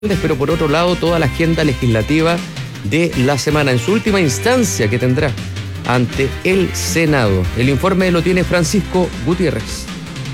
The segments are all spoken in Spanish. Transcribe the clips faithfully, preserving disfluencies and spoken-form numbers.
pero por otro lado toda la agenda legislativa de la semana, en su última instancia que tendrá ante el Senado. El informe lo tiene Francisco Gutiérrez.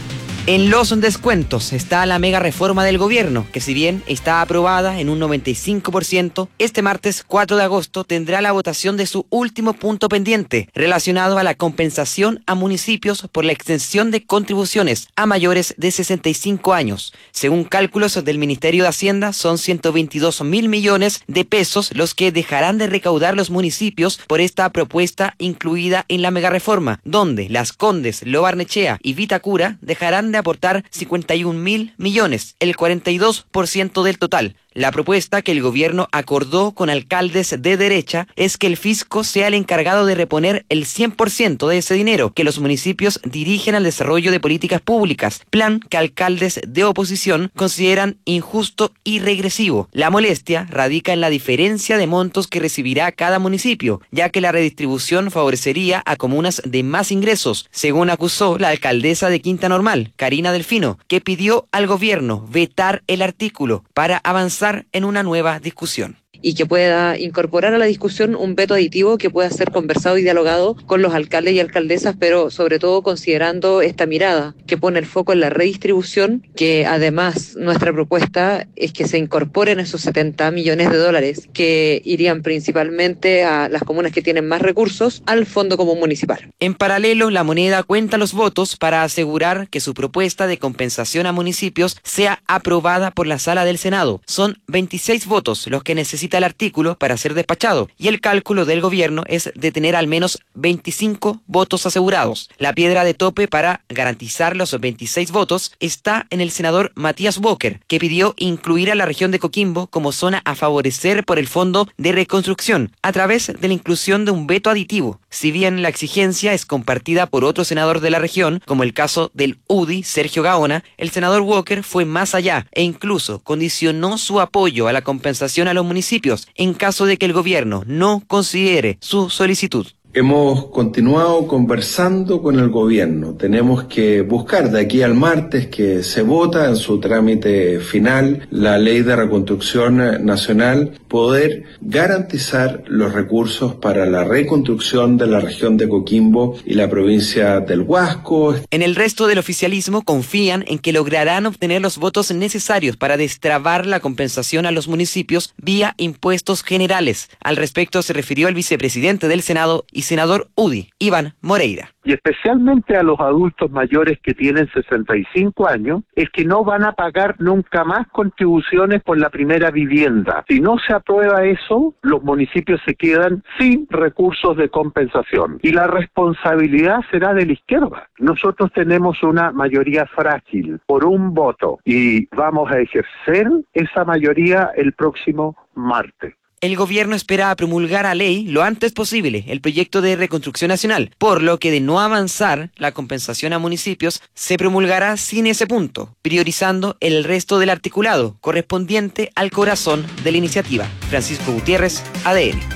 En los descuentos está la mega reforma del gobierno, que si bien está aprobada en un noventa y cinco por ciento, este martes cuatro de agosto tendrá la votación de su último punto pendiente, relacionado a la compensación a municipios por la extensión de contribuciones a mayores de sesenta y cinco años. Según cálculos del Ministerio de Hacienda, son ciento veintidós mil millones de pesos los que dejarán de recaudar los municipios por esta propuesta incluida en la mega reforma, donde Las Condes, Lo Barnechea y Vitacura dejarán de aportar cincuenta y un mil millones, el cuarenta y dos por ciento del total. La propuesta que el gobierno acordó con alcaldes de derecha es que el fisco sea el encargado de reponer el cien por ciento de ese dinero que los municipios dirigen al desarrollo de políticas públicas, plan que alcaldes de oposición consideran injusto y regresivo. La molestia radica en la diferencia de montos que recibirá cada municipio, ya que la redistribución favorecería a comunas de más ingresos, según acusó la alcaldesa de Quinta Normal, Karina Delfino, que pidió al gobierno vetar el artículo para avanzar en una nueva discusión. Y que pueda incorporar a la discusión un veto aditivo que pueda ser conversado y dialogado con los alcaldes y alcaldesas, pero sobre todo considerando esta mirada que pone el foco en la redistribución, que además nuestra propuesta es que se incorporen esos setenta millones de dólares que irían principalmente a las comunas que tienen más recursos al Fondo Común Municipal. En paralelo, la Moneda cuenta los votos para asegurar que su propuesta de compensación a municipios sea aprobada por la Sala del Senado. Son veintiséis votos los que necesitan el artículo para ser despachado, y el cálculo del gobierno es de tener al menos veinticinco votos asegurados. La piedra de tope para garantizar los veintiséis votos está en el senador Matías Walker, que pidió incluir a la región de Coquimbo como zona a favorecer por el Fondo de Reconstrucción, a través de la inclusión de un veto aditivo. Si bien la exigencia es compartida por otro senador de la región, como el caso del U D I, Sergio Gaona, el senador Walker fue más allá e incluso condicionó su apoyo a la compensación a los municipios en caso de que el gobierno no considere su solicitud. Hemos continuado conversando con el gobierno. Tenemos que buscar de aquí al martes que se vota en su trámite final la Ley de Reconstrucción Nacional, poder garantizar los recursos para la reconstrucción de la región de Coquimbo y la provincia del Huasco. En el resto del oficialismo confían en que lograrán obtener los votos necesarios para destrabar la compensación a los municipios vía impuestos generales. Al respecto se refirió el vicepresidente del Senado y senador U D I, Iván Moreira. Y especialmente a los adultos mayores que tienen sesenta y cinco años, es que no van a pagar nunca más contribuciones por la primera vivienda. Si no se aprueba eso, los municipios se quedan sin recursos de compensación. Y la responsabilidad será de la izquierda. Nosotros tenemos una mayoría frágil por un voto y vamos a ejercer esa mayoría el próximo martes. El gobierno espera promulgar a ley lo antes posible el proyecto de reconstrucción nacional, por lo que de no avanzar la compensación a municipios se promulgará sin ese punto, priorizando el resto del articulado correspondiente al corazón de la iniciativa. Francisco Gutiérrez, A D N.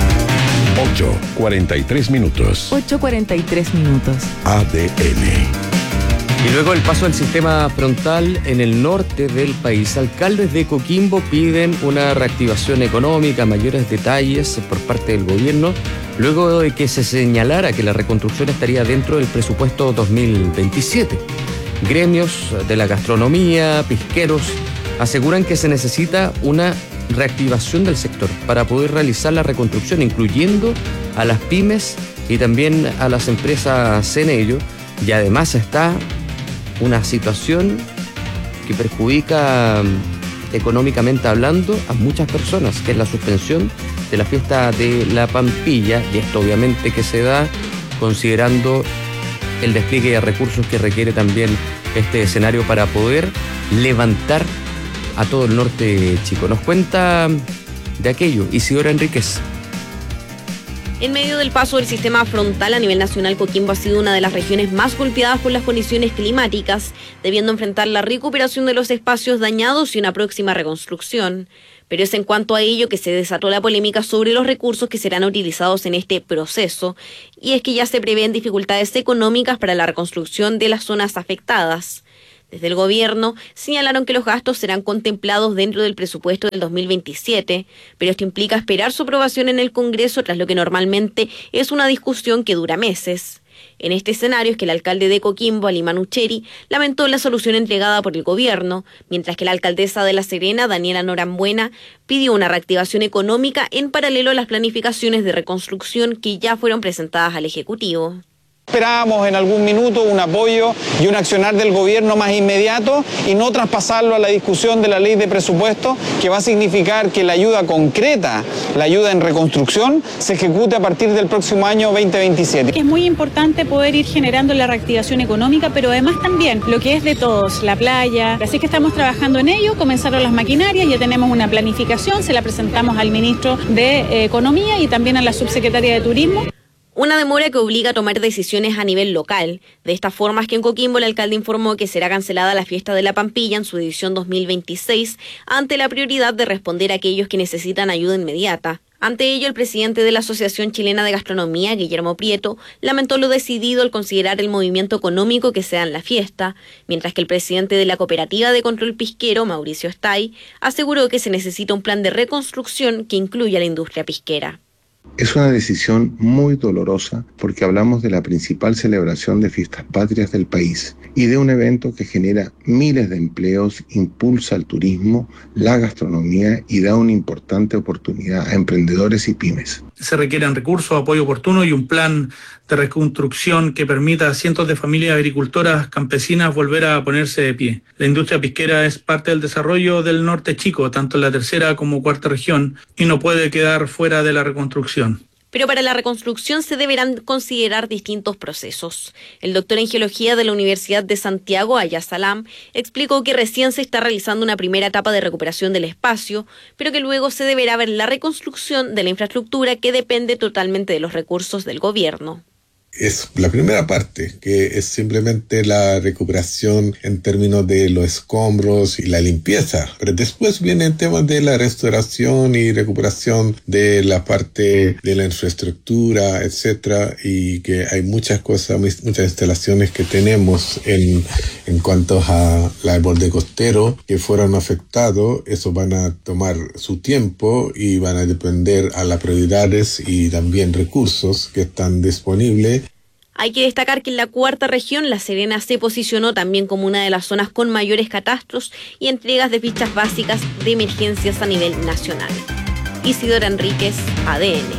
ocho cuarenta y tres minutos. ocho cuarenta y tres minutos. A D N. Y luego el paso al sistema frontal en el norte del país. Alcaldes de Coquimbo piden una reactivación económica, mayores detalles por parte del gobierno, luego de que se señalara que la reconstrucción estaría dentro del presupuesto dos mil veintisiete. Gremios de la gastronomía, pisqueros, aseguran que se necesita una reactivación del sector para poder realizar la reconstrucción, incluyendo a las pymes y también a las empresas en ello. Y además está una situación que perjudica económicamente hablando a muchas personas, que es la suspensión de la fiesta de la Pampilla, y esto obviamente que se da considerando el despliegue de recursos que requiere también este escenario para poder levantar a todo el norte chico. Nos cuenta de aquello Isidora Enríquez. En medio del paso del sistema frontal a nivel nacional, Coquimbo ha sido una de las regiones más golpeadas por las condiciones climáticas, debiendo enfrentar la recuperación de los espacios dañados y una próxima reconstrucción. Pero es en cuanto a ello que se desató la polémica sobre los recursos que serán utilizados en este proceso, y es que ya se prevén dificultades económicas para la reconstrucción de las zonas afectadas. Desde el gobierno señalaron que los gastos serán contemplados dentro del presupuesto del dos mil veintisiete, pero esto implica esperar su aprobación en el Congreso, tras lo que normalmente es una discusión que dura meses. En este escenario es que el alcalde de Coquimbo, Alimán Ucheri, lamentó la solución entregada por el gobierno, mientras que la alcaldesa de La Serena, Daniela Norambuena, pidió una reactivación económica en paralelo a las planificaciones de reconstrucción que ya fueron presentadas al Ejecutivo. Esperábamos en algún minuto un apoyo y un accionar del gobierno más inmediato y no traspasarlo a la discusión de la ley de presupuesto, que va a significar que la ayuda concreta, la ayuda en reconstrucción, se ejecute a partir del próximo año veinte veintisiete. Es muy importante poder ir generando la reactivación económica, pero además también lo que es de todos, la playa. Así que estamos trabajando en ello, comenzaron las maquinarias, ya tenemos una planificación, se la presentamos al ministro de Economía y también a la subsecretaria de Turismo. Una demora que obliga a tomar decisiones a nivel local. De esta forma es que en Coquimbo el alcalde informó que será cancelada la fiesta de la Pampilla en su edición dos mil veintiséis ante la prioridad de responder a aquellos que necesitan ayuda inmediata. Ante ello, el presidente de la Asociación Chilena de Gastronomía, Guillermo Prieto, lamentó lo decidido al considerar el movimiento económico que se da en la fiesta, mientras que el presidente de la Cooperativa de Control Pisquero, Mauricio Estay, aseguró que se necesita un plan de reconstrucción que incluya a la industria pisquera. Es una decisión muy dolorosa porque hablamos de la principal celebración de fiestas patrias del país y de un evento que genera miles de empleos, impulsa el turismo, la gastronomía y da una importante oportunidad a emprendedores y pymes. Se requieren recursos, apoyo oportuno y un plan de reconstrucción que permita a cientos de familias agricultoras campesinas volver a ponerse de pie. La industria pisquera es parte del desarrollo del norte chico, tanto en la tercera como cuarta región, y no puede quedar fuera de la reconstrucción. Pero para la reconstrucción se deberán considerar distintos procesos. El doctor en Geología de la Universidad de Santiago, Aya Salam, explicó que recién se está realizando una primera etapa de recuperación del espacio, pero que luego se deberá ver la reconstrucción de la infraestructura, que depende totalmente de los recursos del gobierno. Es la primera parte, que es simplemente la recuperación en términos de los escombros y la limpieza. Pero después viene el tema de la restauración y recuperación de la parte de la infraestructura, etcétera, y que hay muchas cosas, muchas instalaciones que tenemos en, en cuanto a la borde costero que fueron afectados. Eso van a tomar su tiempo y van a depender a las prioridades y también recursos que están disponibles. Hay que destacar que en la cuarta región, La Serena se posicionó también como una de las zonas con mayores catastros y entregas de fichas básicas de emergencias a nivel nacional. Isidora Enríquez, A D N.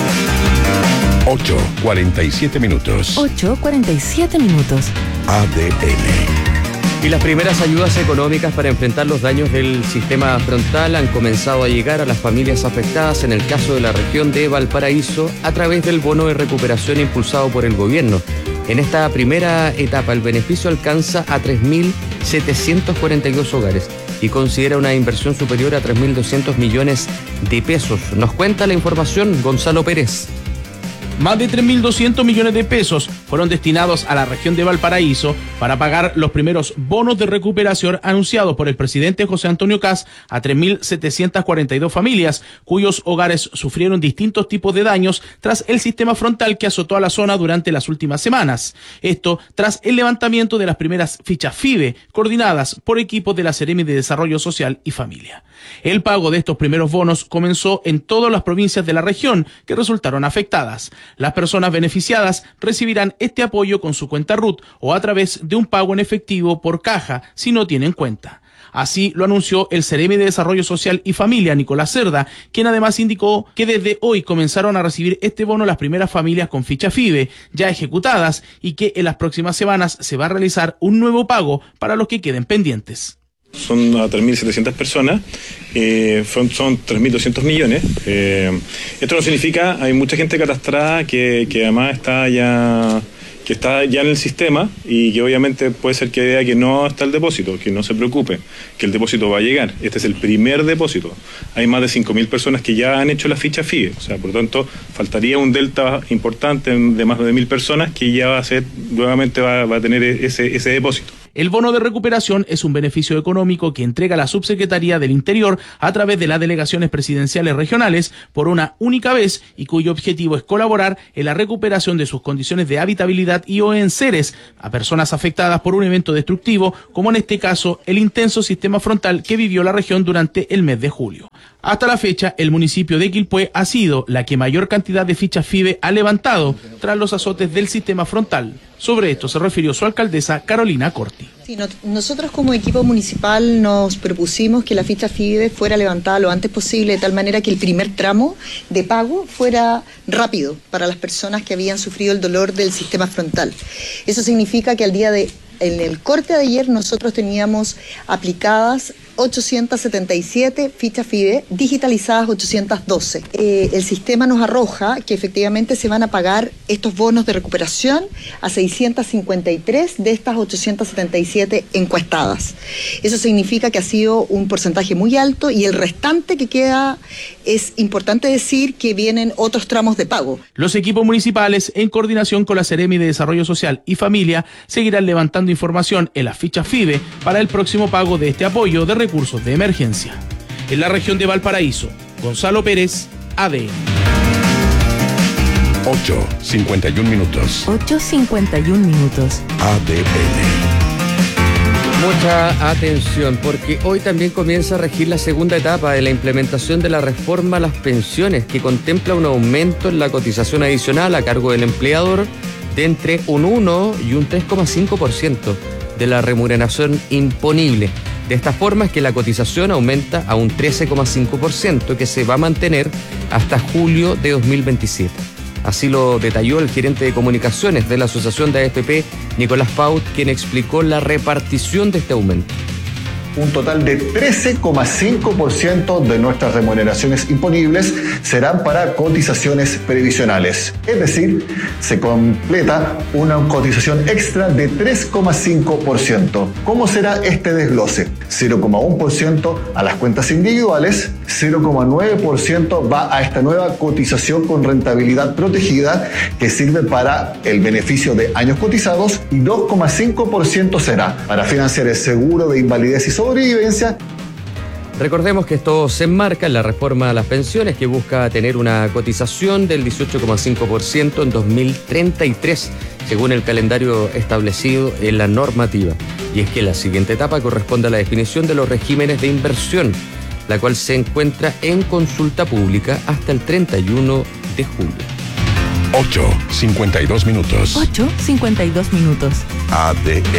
ocho cuarenta y siete minutos. ocho cuarenta y siete minutos. A D N. Y las primeras ayudas económicas para enfrentar los daños del sistema frontal han comenzado a llegar a las familias afectadas en el caso de la región de Valparaíso a través del bono de recuperación impulsado por el gobierno. En esta primera etapa el beneficio alcanza a tres mil setecientos cuarenta y dos hogares y considera una inversión superior a tres mil doscientos millones de pesos. Nos cuenta la información Gonzalo Pérez. Más de tres mil doscientos millones de pesos fueron destinados a la región de Valparaíso para pagar los primeros bonos de recuperación anunciados por el presidente José Antonio Kast a tres mil setecientas cuarenta y dos familias cuyos hogares sufrieron distintos tipos de daños tras el sistema frontal que azotó a la zona durante las últimas semanas. Esto tras el levantamiento de las primeras fichas FIBE coordinadas por equipos de la Seremi de Desarrollo Social y Familia. El pago de estos primeros bonos comenzó en todas las provincias de la región que resultaron afectadas. Las personas beneficiadas recibirán este apoyo con su cuenta R U T o a través de un pago en efectivo por caja si no tienen cuenta. Así lo anunció el Seremi de Desarrollo Social y Familia, Nicolás Cerda, quien además indicó que desde hoy comenzaron a recibir este bono las primeras familias con ficha FIBE ya ejecutadas y que en las próximas semanas se va a realizar un nuevo pago para los que queden pendientes. Son a tres mil setecientas personas, eh, son, son tres mil doscientos millones. Eh, esto no significa, hay mucha gente catastrada que, que además está ya, que está ya en el sistema y que obviamente puede ser que vea que no está el depósito, que no se preocupe, que el depósito va a llegar. Este es el primer depósito. Hay más de cinco mil personas que ya han hecho la ficha FIBE, o sea, por lo tanto, faltaría un delta importante de más de mil personas que ya va a ser, nuevamente va, va a tener ese, ese depósito. El bono de recuperación es un beneficio económico que entrega la Subsecretaría del Interior a través de las delegaciones presidenciales regionales por una única vez y cuyo objetivo es colaborar en la recuperación de sus condiciones de habitabilidad y o enseres a personas afectadas por un evento destructivo, como en este caso el intenso sistema frontal que vivió la región durante el mes de julio. Hasta la fecha, el municipio de Quilpué ha sido la que mayor cantidad de fichas FIDE ha levantado tras los azotes del sistema frontal. Sobre esto se refirió su alcaldesa Carolina Corti. Sí, no, nosotros como equipo municipal nos propusimos que la ficha FIDE fuera levantada lo antes posible, de tal manera que el primer tramo de pago fuera rápido para las personas que habían sufrido el dolor del sistema frontal. Eso significa que al día de, en el corte de ayer nosotros teníamos aplicadas ochocientas setenta y siete fichas FIDE, digitalizadas ochocientas doce. Eh, el sistema nos arroja que efectivamente se van a pagar estos bonos de recuperación a seiscientas cincuenta y tres de estas ochocientas setenta y siete encuestadas. Eso significa que ha sido un porcentaje muy alto y el restante que queda, es importante decir que vienen otros tramos de pago. Los equipos municipales, en coordinación con la Seremi de Desarrollo Social y Familia, seguirán levantando información en las fichas FIDE para el próximo pago de este apoyo de recursos recursos de emergencia. En la región de Valparaíso, Gonzalo Pérez, A D N. ocho cincuenta y un minutos. ocho cincuenta y un minutos. A D N. Mucha atención, porque hoy también comienza a regir la segunda etapa de la implementación de la reforma a las pensiones, que contempla un aumento en la cotización adicional a cargo del empleador de entre un uno y un tres coma cinco por ciento de la remuneración imponible. De esta forma es que la cotización aumenta a un trece coma cinco por ciento, que se va a mantener hasta julio de dos mil veintisiete. Así lo detalló el gerente de comunicaciones de la Asociación de A F P, Nicolás Paut, quien explicó la repartición de este aumento. Un total de trece coma cinco por ciento de nuestras remuneraciones imponibles serán para cotizaciones previsionales. Es decir, se completa una cotización extra de tres coma cinco por ciento. ¿Cómo será este desglose? cero coma uno por ciento a las cuentas individuales, cero coma nueve por ciento va a esta nueva cotización con rentabilidad protegida que sirve para el beneficio de años cotizados y dos coma cinco por ciento será para financiar el seguro de invalidez y sobrevivencia. Recordemos que esto se enmarca en la reforma a las pensiones, que busca tener una cotización del dieciocho coma cinco por ciento en dos mil treinta y tres, según el calendario establecido en la normativa. Y es que la siguiente etapa corresponde a la definición de los regímenes de inversión, la cual se encuentra en consulta pública hasta el treinta y uno de julio. ocho cincuenta y dos minutos. ocho cincuenta y dos minutos. A D N.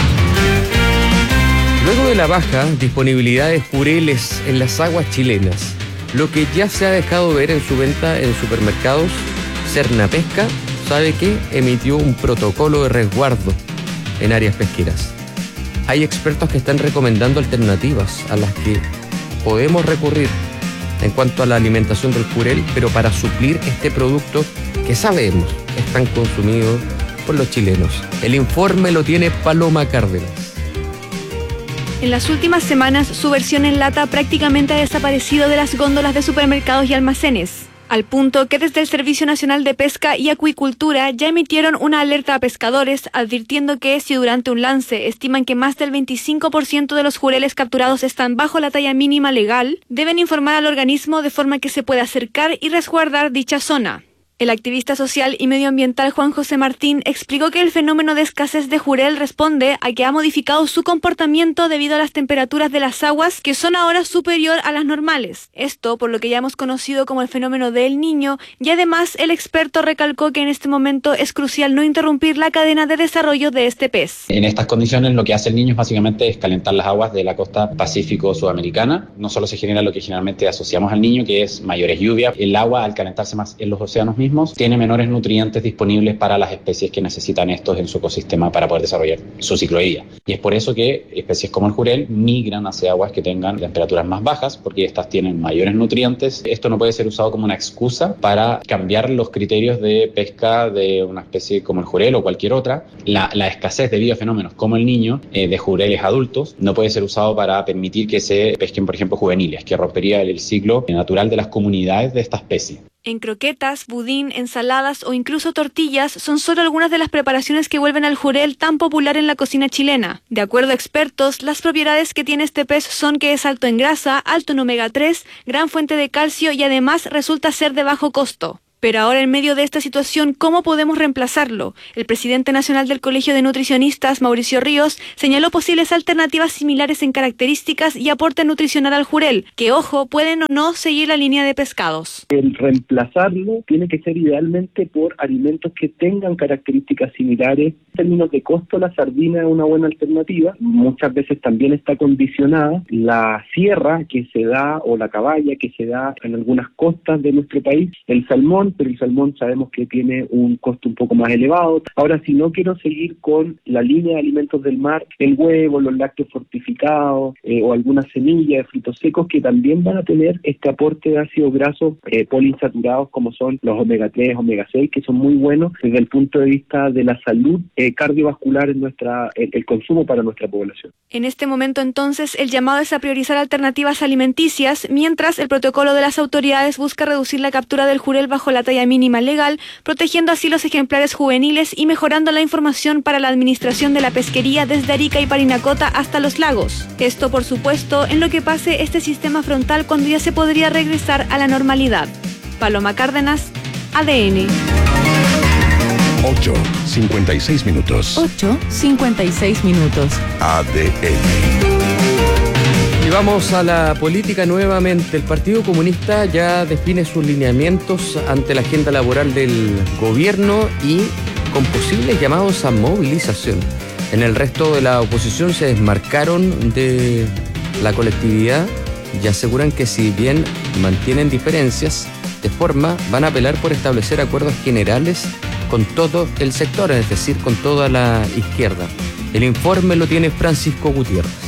Luego de la baja disponibilidad de jureles en las aguas chilenas, lo que ya se ha dejado ver en su venta en supermercados, Cernapesca, ¿sabe qué? Emitió un protocolo de resguardo en áreas pesqueras. Hay expertos que están recomendando alternativas a las que podemos recurrir en cuanto a la alimentación del jurel, pero para suplir este producto que sabemos es tan consumido por los chilenos. El informe lo tiene Paloma Cárdenas. En las últimas semanas, su versión en lata prácticamente ha desaparecido de las góndolas de supermercados y almacenes, al punto que desde el Servicio Nacional de Pesca y Acuicultura ya emitieron una alerta a pescadores advirtiendo que si durante un lance estiman que más del veinticinco por ciento de los jureles capturados están bajo la talla mínima legal, deben informar al organismo de forma que se pueda acercar y resguardar dicha zona. El activista social y medioambiental Juan José Martín explicó que el fenómeno de escasez de jurel responde a que ha modificado su comportamiento debido a las temperaturas de las aguas, que son ahora superior a las normales. Esto por lo que ya hemos conocido como el fenómeno del Niño, y además el experto recalcó que en este momento es crucial no interrumpir la cadena de desarrollo de este pez. En estas condiciones lo que hace el Niño básicamente es calentar las aguas de la costa pacífico-sudamericana. No solo se genera lo que generalmente asociamos al Niño, que es mayores lluvias. El agua, al calentarse más en los océanos mismos, tiene menores nutrientes disponibles para las especies que necesitan estos en su ecosistema para poder desarrollar su ciclo de vida. Y es por eso que especies como el jurel migran hacia aguas que tengan temperaturas más bajas, porque estas tienen mayores nutrientes. Esto no puede ser usado como una excusa para cambiar los criterios de pesca de una especie como el jurel o cualquier otra. La, la escasez debido a fenómenos como el Niño eh, de jureles adultos no puede ser usado para permitir que se pesquen, por ejemplo, juveniles, que rompería el, el ciclo natural de las comunidades de esta especie. En croquetas, budín, ensaladas o incluso tortillas son solo algunas de las preparaciones que vuelven al jurel tan popular en la cocina chilena. De acuerdo a expertos, las propiedades que tiene este pez son que es alto en grasa, alto en omega tres, gran fuente de calcio y además resulta ser de bajo costo. Pero ahora, en medio de esta situación, ¿cómo podemos reemplazarlo? El presidente nacional del Colegio de Nutricionistas, Mauricio Ríos, señaló posibles alternativas similares en características y aporte nutricional al jurel, que, ojo, pueden o no seguir la línea de pescados. El reemplazarlo tiene que ser idealmente por alimentos que tengan características similares. En términos de costo, la sardina es una buena alternativa. Muchas veces también está condicionada la sierra que se da o la caballa que se da en algunas costas de nuestro país. El salmón, pero el salmón sabemos que tiene un costo un poco más elevado. Ahora, si no quiero seguir con la línea de alimentos del mar, el huevo, los lácteos fortificados eh, o algunas semillas de frutos secos que también van a tener este aporte de ácidos grasos eh, poliinsaturados como son los omega tres, omega seis, que son muy buenos desde el punto de vista de la salud eh, cardiovascular en nuestra el, el consumo para nuestra población. En este momento, entonces, el llamado es a priorizar alternativas alimenticias, mientras el protocolo de las autoridades busca reducir la captura del jurel bajo la talla mínima legal, protegiendo así los ejemplares juveniles y mejorando la información para la administración de la pesquería desde Arica y Parinacota hasta los lagos. Esto, por supuesto, en lo que pase este sistema frontal cuando ya se podría regresar a la normalidad. Paloma Cárdenas, A D N. ocho, cincuenta y seis minutos. ocho, cincuenta y seis minutos. A D N. Y vamos a la política nuevamente. El Partido Comunista ya define sus lineamientos ante la agenda laboral del gobierno y con posibles llamados a movilización. En el resto de la oposición se desmarcaron de la colectividad y aseguran que si bien mantienen diferencias de forma, van a apelar por establecer acuerdos generales con todo el sector, es decir, con toda la izquierda. El informe lo tiene Francisco Gutiérrez.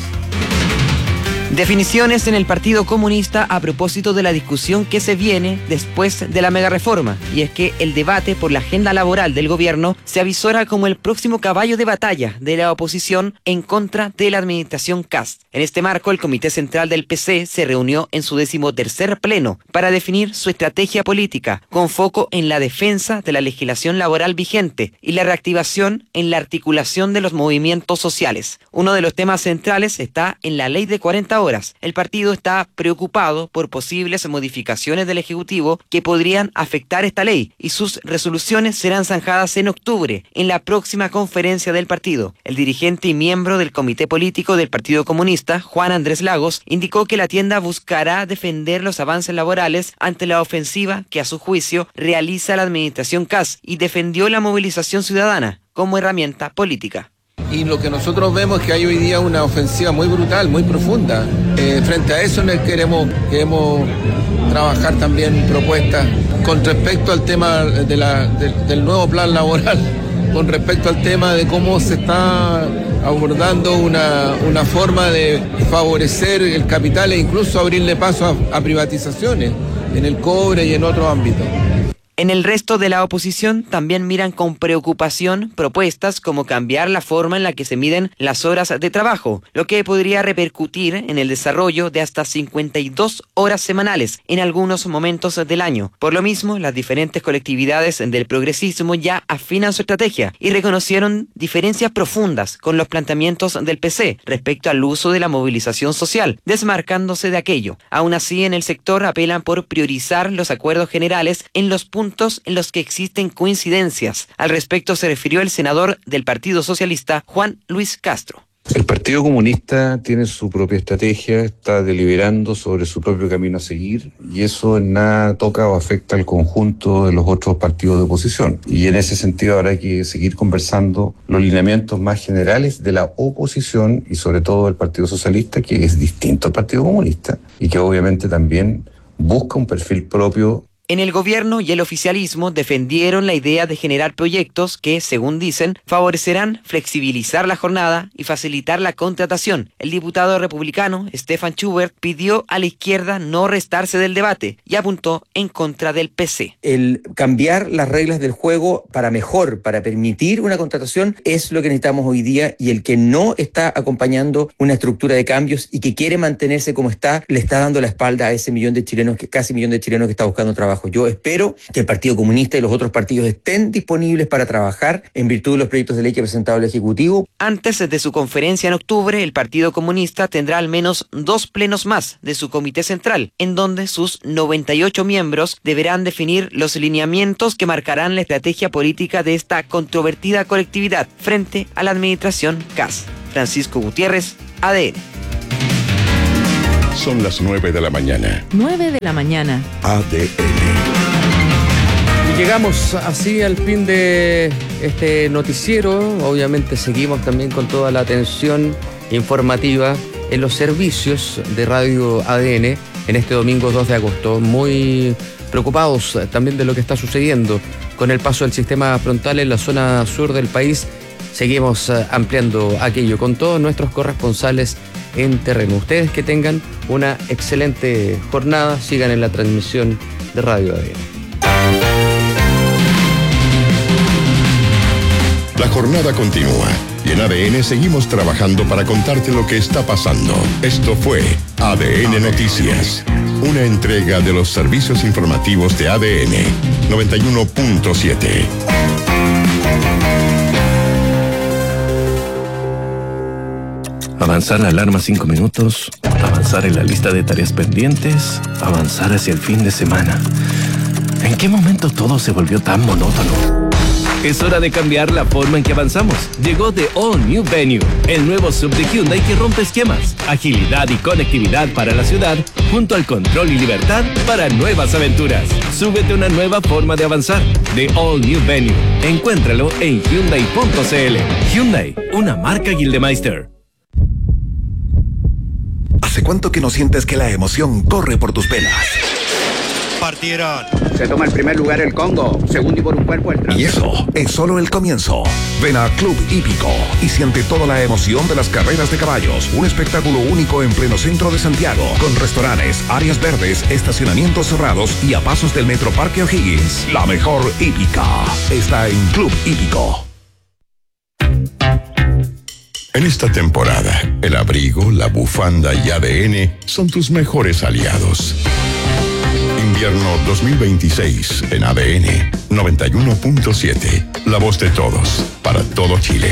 Definiciones en el Partido Comunista a propósito de la discusión que se viene después de la megareforma, y es que el debate por la agenda laboral del gobierno se avisora como el próximo caballo de batalla de la oposición en contra de la administración Kast. En este marco, el Comité Central del P C se reunió en su decimotercer pleno para definir su estrategia política, con foco en la defensa de la legislación laboral vigente y la reactivación en la articulación de los movimientos sociales. Uno de los temas centrales está en la ley de cuarenta horas. El partido está preocupado por posibles modificaciones del Ejecutivo que podrían afectar esta ley, y sus resoluciones serán zanjadas en octubre en la próxima conferencia del partido. El dirigente y miembro del Comité Político del Partido Comunista, Juan Andrés Lagos, indicó que la tienda buscará defender los avances laborales ante la ofensiva que a su juicio realiza la administración Kast, y defendió la movilización ciudadana como herramienta política. Y lo que nosotros vemos es que hay hoy día una ofensiva muy brutal, muy profunda. Eh, frente a eso queremos, queremos trabajar también propuestas con respecto al tema de la, de, del nuevo plan laboral, con respecto al tema de cómo se está abordando una, una forma de favorecer el capital e incluso abrirle paso a, a privatizaciones en el cobre y en otros ámbitos. En el resto de la oposición también miran con preocupación propuestas como cambiar la forma en la que se miden las horas de trabajo, lo que podría repercutir en el desarrollo de hasta cincuenta y dos horas semanales en algunos momentos del año. Por lo mismo, las diferentes colectividades del progresismo ya afinan su estrategia y reconocieron diferencias profundas con los planteamientos del P C respecto al uso de la movilización social, desmarcándose de aquello. Aún así, en el sector apelan por priorizar los acuerdos generales en los puntos en los que existen coincidencias. Al respecto se refirió el senador del Partido Socialista, Juan Luis Castro. El Partido Comunista tiene su propia estrategia, está deliberando sobre su propio camino a seguir, y eso en nada toca o afecta al conjunto de los otros partidos de oposición. Y en ese sentido habrá que seguir conversando los lineamientos más generales de la oposición y sobre todo del Partido Socialista, que es distinto al Partido Comunista y que obviamente también busca un perfil propio. En el gobierno y el oficialismo defendieron la idea de generar proyectos que, según dicen, favorecerán flexibilizar la jornada y facilitar la contratación. El diputado republicano Stefan Schubert pidió a la izquierda no restarse del debate y apuntó en contra del P C. El cambiar las reglas del juego para mejor, para permitir una contratación, es lo que necesitamos hoy día, y el que no está acompañando una estructura de cambios y que quiere mantenerse como está, le está dando la espalda a ese millón de chilenos, que casi millón de chilenos que está buscando trabajo trabajo. Yo espero que el Partido Comunista y los otros partidos estén disponibles para trabajar en virtud de los proyectos de ley que ha presentado el Ejecutivo. Antes de su conferencia en octubre, el Partido Comunista tendrá al menos dos plenos más de su Comité Central, en donde sus noventa y ocho miembros deberán definir los lineamientos que marcarán la estrategia política de esta controvertida colectividad frente a la administración C A S. Francisco Gutiérrez, A D N. Son las nueve de la mañana. nueve de la mañana. A D N. Y llegamos así al fin de este noticiero. Obviamente seguimos también con toda la atención informativa en los servicios de Radio A D N en este domingo dos de agosto. Muy preocupados también de lo que está sucediendo con el paso del sistema frontal en la zona sur del país. Seguimos ampliando aquello con todos nuestros corresponsales en terreno. Ustedes que tengan una excelente jornada, sigan en la transmisión de Radio A D N. La jornada continúa y en A D N seguimos trabajando para contarte lo que está pasando. Esto fue A D N Noticias, una entrega de los servicios informativos de A D N noventa y uno punto siete. Avanzar la alarma cinco minutos, avanzar en la lista de tareas pendientes, avanzar hacia el fin de semana. ¿En qué momento todo se volvió tan monótono? Es hora de cambiar la forma en que avanzamos. Llegó The All New Venue, el nuevo sub de Hyundai que rompe esquemas, agilidad y conectividad para la ciudad, junto al control y libertad para nuevas aventuras. Súbete a una nueva forma de avanzar. The All New Venue. Encuéntralo en Hyundai punto c l. Hyundai, una marca Gildemeister. ¿Hace cuánto que no sientes que la emoción corre por tus venas? Partieron. Se toma el primer lugar el Congo, segundo y por un cuerpo el trans. Y eso es solo el comienzo. Ven a Club Hípico y siente toda la emoción de las carreras de caballos. Un espectáculo único en pleno centro de Santiago, con restaurantes, áreas verdes, estacionamientos cerrados y a pasos del Metro Parque O'Higgins. La mejor hípica está en Club Hípico. En esta temporada, el abrigo, la bufanda y A D N son tus mejores aliados. Invierno dos mil veintiséis en A D N noventa y uno punto siete. La voz de todos, para todo Chile.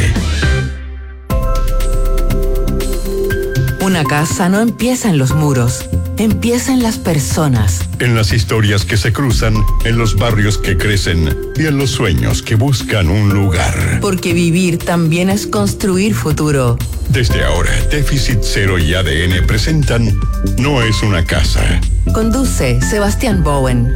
Una casa no empieza en los muros, empieza en las personas. En las historias que se cruzan, en los barrios que crecen y en los sueños que buscan un lugar. Porque vivir también es construir futuro. Desde ahora, Déficit Cero y A D N presentan No es una casa. Conduce Sebastián Bowen.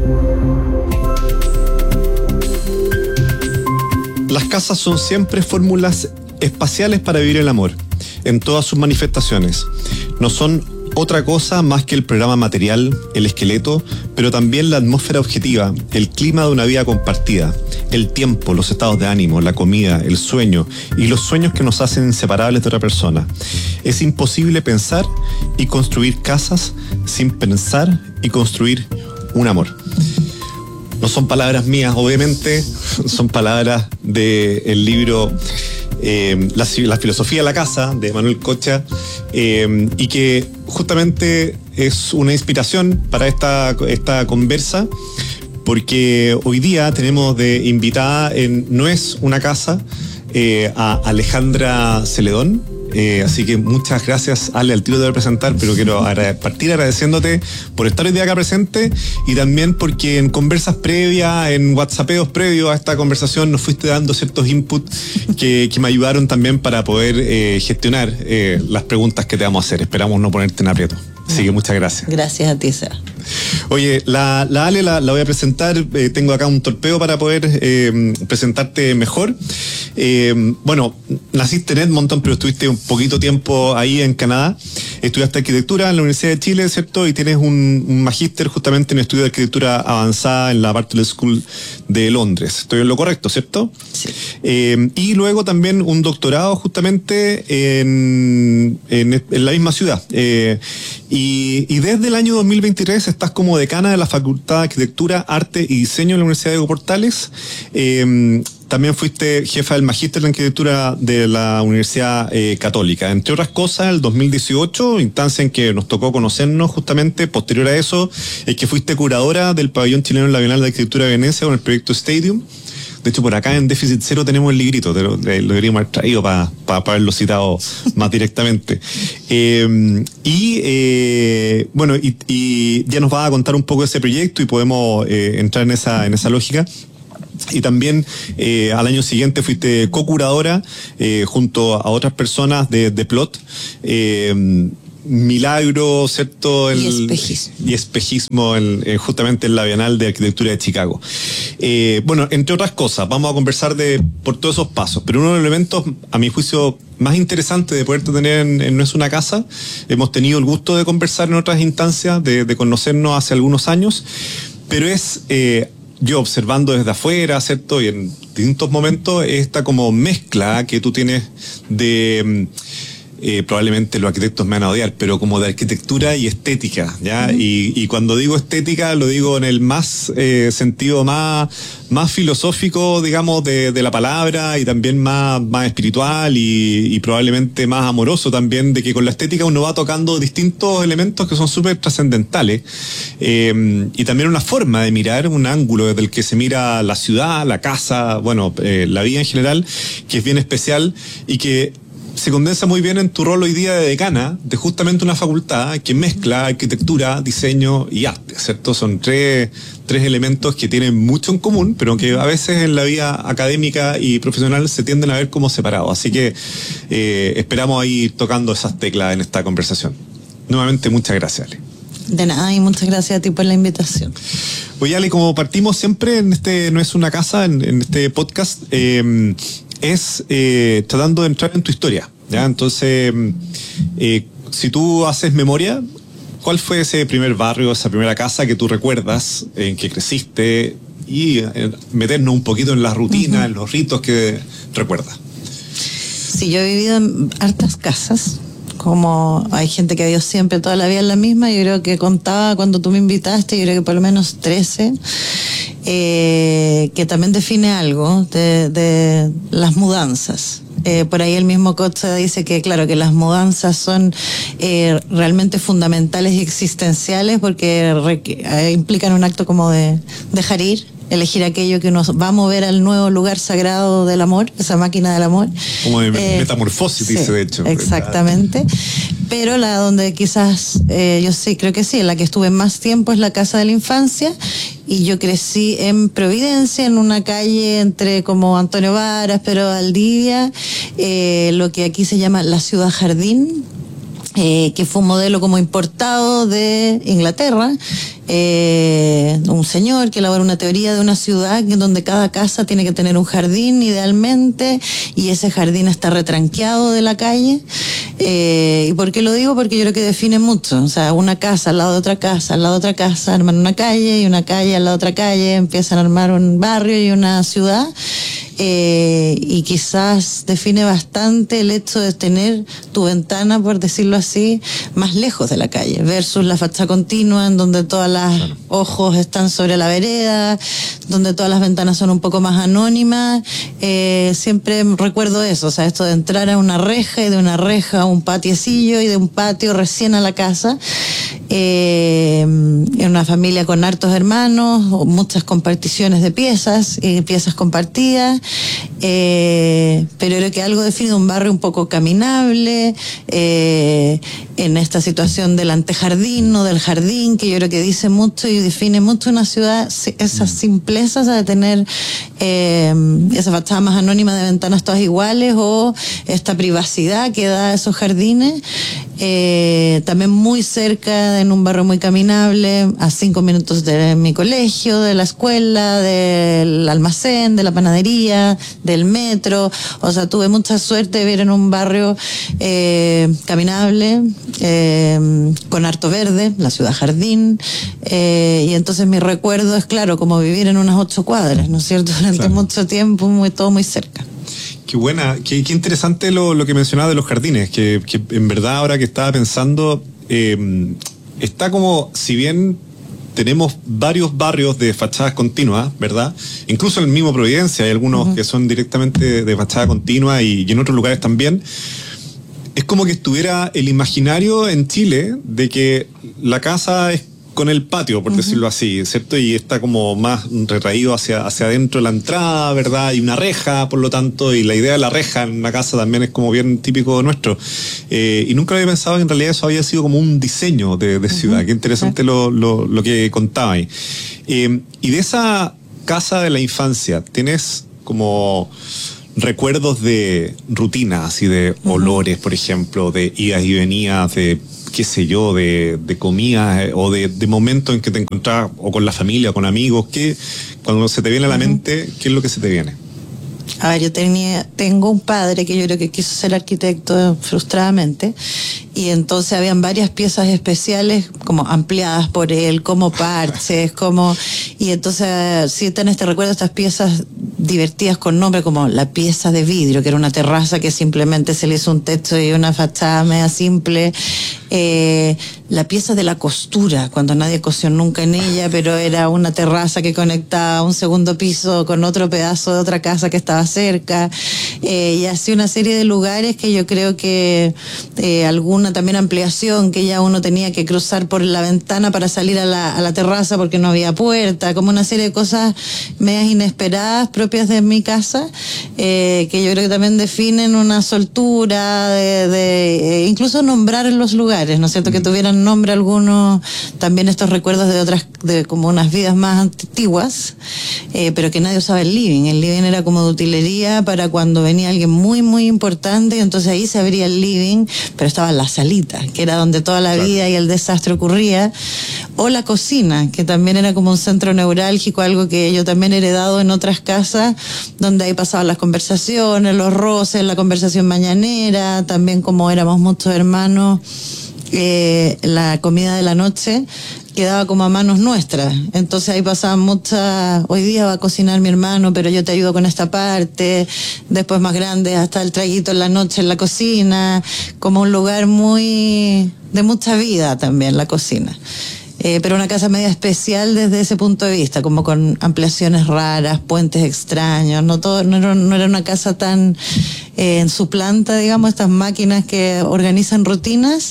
Las casas son siempre fórmulas espaciales para vivir el amor, en todas sus manifestaciones. No son otra cosa más que el programa material, el esqueleto, pero también la atmósfera objetiva, el clima de una vida compartida, el tiempo, los estados de ánimo, la comida, el sueño y los sueños que nos hacen inseparables de otra persona. Es imposible pensar y construir casas sin pensar y construir un amor. No son palabras mías, obviamente, son palabras del libro Eh, la, la filosofía de la casa, de Manuel Cocha, eh, y que justamente es una inspiración para esta, esta conversa, porque hoy día tenemos de invitada en No es una casa eh, a Alejandra Celedón. Eh, así que muchas gracias, Ale, al tiro de presentar, pero quiero agra- partir agradeciéndote por estar hoy día acá presente y también porque en conversas previas, en whatsappeos previos a esta conversación nos fuiste dando ciertos inputs que, que me ayudaron también para poder eh, gestionar eh, las preguntas que te vamos a hacer. Esperamos no ponerte en aprieto. Así que muchas gracias. Gracias a ti, Sara. Oye, la, la Ale la, la voy a presentar. Eh, tengo acá un torpeo para poder eh, presentarte mejor. Eh, bueno, naciste en Edmonton, pero estuviste un poquito tiempo ahí en Canadá. Estudiaste arquitectura en la Universidad de Chile, ¿cierto? Y tienes un, un magíster justamente en estudio de arquitectura avanzada en la Bartlett School de Londres. Estoy en lo correcto, ¿cierto? Sí. Eh, y luego también un doctorado justamente en, en, en la misma ciudad. Eh, y, y desde el año dos mil veintitrés estás como decana de la Facultad de Arquitectura, Arte y Diseño de la Universidad de Diego Portales. Eh, también fuiste jefa del Magíster de Arquitectura de la Universidad eh, Católica. Entre otras cosas, el dos mil dieciocho, instancia en que nos tocó conocernos justamente, posterior a eso, es que fuiste curadora del pabellón chileno en la Bienal de Arquitectura de Venecia con el proyecto Stadium. De hecho, por acá en Déficit Cero tenemos el librito, te lo, lo deberíamos haber traído para pa, pa haberlo citado más directamente. Eh, y eh, bueno, y, y ya nos va a contar un poco de ese proyecto y podemos eh, entrar en esa, en esa lógica. Y también eh, al año siguiente fuiste co-curadora eh, junto a otras personas de, de Plot. Eh, Milagro, ¿cierto? El, y espejismo. Y espejismo en, en, justamente en la Bienal de Arquitectura de Chicago. Eh, bueno, entre otras cosas, vamos a conversar de por todos esos pasos, pero uno de los elementos, a mi juicio, más interesante de poder tener en, en No es una casa, hemos tenido el gusto de conversar en otras instancias, de, de conocernos hace algunos años, pero es... Eh, yo observando desde afuera, ¿cierto? Y en distintos momentos, esta como mezcla que tú tienes de... Eh, probablemente los arquitectos me van a odiar, pero como de arquitectura y estética, ¿ya? Uh-huh. Y, y cuando digo estética, lo digo en el más eh, sentido más, más filosófico, digamos, de, de la palabra, y también más, más espiritual y, y probablemente más amoroso también, de que con la estética uno va tocando distintos elementos que son súper trascendentales, eh, y también una forma de mirar, un ángulo desde el que se mira la ciudad, la casa, bueno, eh, la vida en general, que es bien especial y que se condensa muy bien en tu rol hoy día de decana de justamente una facultad que mezcla arquitectura, diseño y arte, ¿cierto? Son tres, tres elementos que tienen mucho en común, pero que a veces en la vida académica y profesional se tienden a ver como separados. Así que eh, esperamos ir tocando esas teclas en esta conversación. Nuevamente, muchas gracias, Ale. De nada, y muchas gracias a ti por la invitación. Oye, Ale, como partimos siempre en este No es una casa, en, en este podcast, eh, es eh, tratando de entrar en tu historia, ¿ya? Entonces, eh, si tú haces memoria, ¿cuál fue ese primer barrio, esa primera casa que tú recuerdas, en que creciste, y eh, meternos un poquito en la rutina, uh-huh. en los ritos que recuerdas? Sí, yo he vivido en hartas casas, como hay gente que ha vivido siempre toda la vida en la misma. Yo creo que contaba cuando tú me invitaste, yo creo que por lo menos trece. Eh, que también define algo de, de las mudanzas. Eh, por ahí el mismo Costa dice que, claro, que las mudanzas son eh, realmente fundamentales y existenciales porque requ- eh, implican un acto como de dejar ir, elegir aquello que nos va a mover al nuevo lugar sagrado del amor, esa máquina del amor. Como de eh, metamorfosis, sí, dice de hecho. Exactamente. Pero la donde quizás, eh, yo sí, creo que sí, en la que estuve más tiempo es la casa de la infancia, y yo crecí en Providencia, en una calle entre como Antonio Varas, pero Valdivia, eh, lo que aquí se llama la Ciudad Jardín, eh, que fue un modelo como importado de Inglaterra. Eh, un señor que elabora una teoría de una ciudad en donde cada casa tiene que tener un jardín idealmente, y ese jardín está retranqueado de la calle. Eh, ¿y por qué lo digo? Porque yo creo que define mucho. O sea, una casa al lado de otra casa, al lado de otra casa, arman una calle, y una calle al lado de otra calle, empiezan a armar un barrio y una ciudad. Eh, y quizás define bastante el hecho de tener tu ventana, por decirlo así, más lejos de la calle, versus la fachada continua, en donde todas las claro. ojos están sobre la vereda, donde todas las ventanas son un poco más anónimas. Eh, siempre recuerdo eso, o sea, esto de entrar a una reja, y de una reja a un patiecillo, y de un patio recién a la casa. Eh, en una familia con hartos hermanos, muchas comparticiones de piezas y piezas compartidas, eh, pero creo que algo define un barrio un poco caminable, eh, en esta situación del antejardín, no del jardín, que yo creo que dice mucho y define mucho una ciudad, esas simplezas de tener eh, esa fachada más anónima de ventanas todas iguales, o esta privacidad que da esos jardines. Eh, también muy cerca, en un barrio muy caminable, a cinco minutos de mi colegio, de la escuela, del almacén, de la panadería, del metro. O sea, tuve mucha suerte de vivir en un barrio eh, caminable, eh, con harto verde, la ciudad jardín, eh, y entonces mi recuerdo es, claro, como vivir en unas ocho cuadras, ¿no es cierto? Durante claro. mucho tiempo, muy, todo muy cerca. Qué buena, qué, qué interesante lo, lo que mencionaba de los jardines, que, que en verdad ahora que estaba pensando, eh, está como, si bien tenemos varios barrios de fachadas continuas, ¿verdad? Incluso en el mismo Providencia hay algunos uh-huh. que son directamente de fachada continua y, y en otros lugares también. Es como que estuviera el imaginario en Chile de que la casa es con el patio, por uh-huh. decirlo así, ¿cierto? Y está como más retraído hacia, hacia adentro de la entrada, ¿verdad? Y una reja, por lo tanto, y la idea de la reja en una casa también es como bien típico nuestro. Eh, y nunca había pensado que en realidad eso había sido como un diseño de, de ciudad. Uh-huh. Qué interesante lo, lo, lo que contaba ahí. Eh, y de esa casa de la infancia, ¿tienes como recuerdos de rutinas y de uh-huh. olores, por ejemplo, de idas y venidas, de qué sé yo, de, de comidas eh, o de, de momentos en que te encontrabas o con la familia o con amigos? ¿Qué, cuando se te viene a la mente, qué es lo que se te viene? A ver, yo tenía, tengo un padre que yo creo que quiso ser arquitecto frustradamente, y entonces habían varias piezas especiales como ampliadas por él, como parches, como, y entonces sí están este recuerdo, estas piezas divertidas con nombre, como la pieza de vidrio, que era una terraza que simplemente se le hizo un techo y una fachada media simple. Eh, la pieza de la costura, cuando nadie cosió nunca en ella, pero era una terraza que conectaba un segundo piso con otro pedazo de otra casa que estaba cerca, eh, y así una serie de lugares que yo creo que eh, alguna también ampliación que ya uno tenía que cruzar por la ventana para salir a la, a la terraza porque no había puerta, como una serie de cosas medias inesperadas propias de mi casa, eh, que yo creo que también definen una soltura de, de eh, incluso nombrar los lugares, ¿no es cierto? Que tuvieran nombre algunos, también estos recuerdos de otras, de como unas vidas más antiguas, eh, pero que nadie usaba el living. El living era como de utilería para cuando venía alguien muy, muy importante, y entonces ahí se abría el living, pero estaba la salita, que era donde toda la claro. vida y el desastre ocurría, o la cocina, que también era como un centro neurálgico, algo que yo también he heredado en otras casas, donde ahí pasaban las conversaciones, los roces, la conversación mañanera, también como éramos muchos hermanos, Eh, la comida de la noche quedaba como a manos nuestras, entonces ahí pasaban muchas, hoy día va a cocinar mi hermano, pero yo te ayudo con esta parte, después más grande hasta el traguito en la noche en la cocina, como un lugar muy de mucha vida también la cocina. Eh, pero una casa media especial desde ese punto de vista, como con ampliaciones raras, puentes extraños, no todo, no era, no era una casa tan eh, en su planta, digamos, estas máquinas que organizan rutinas.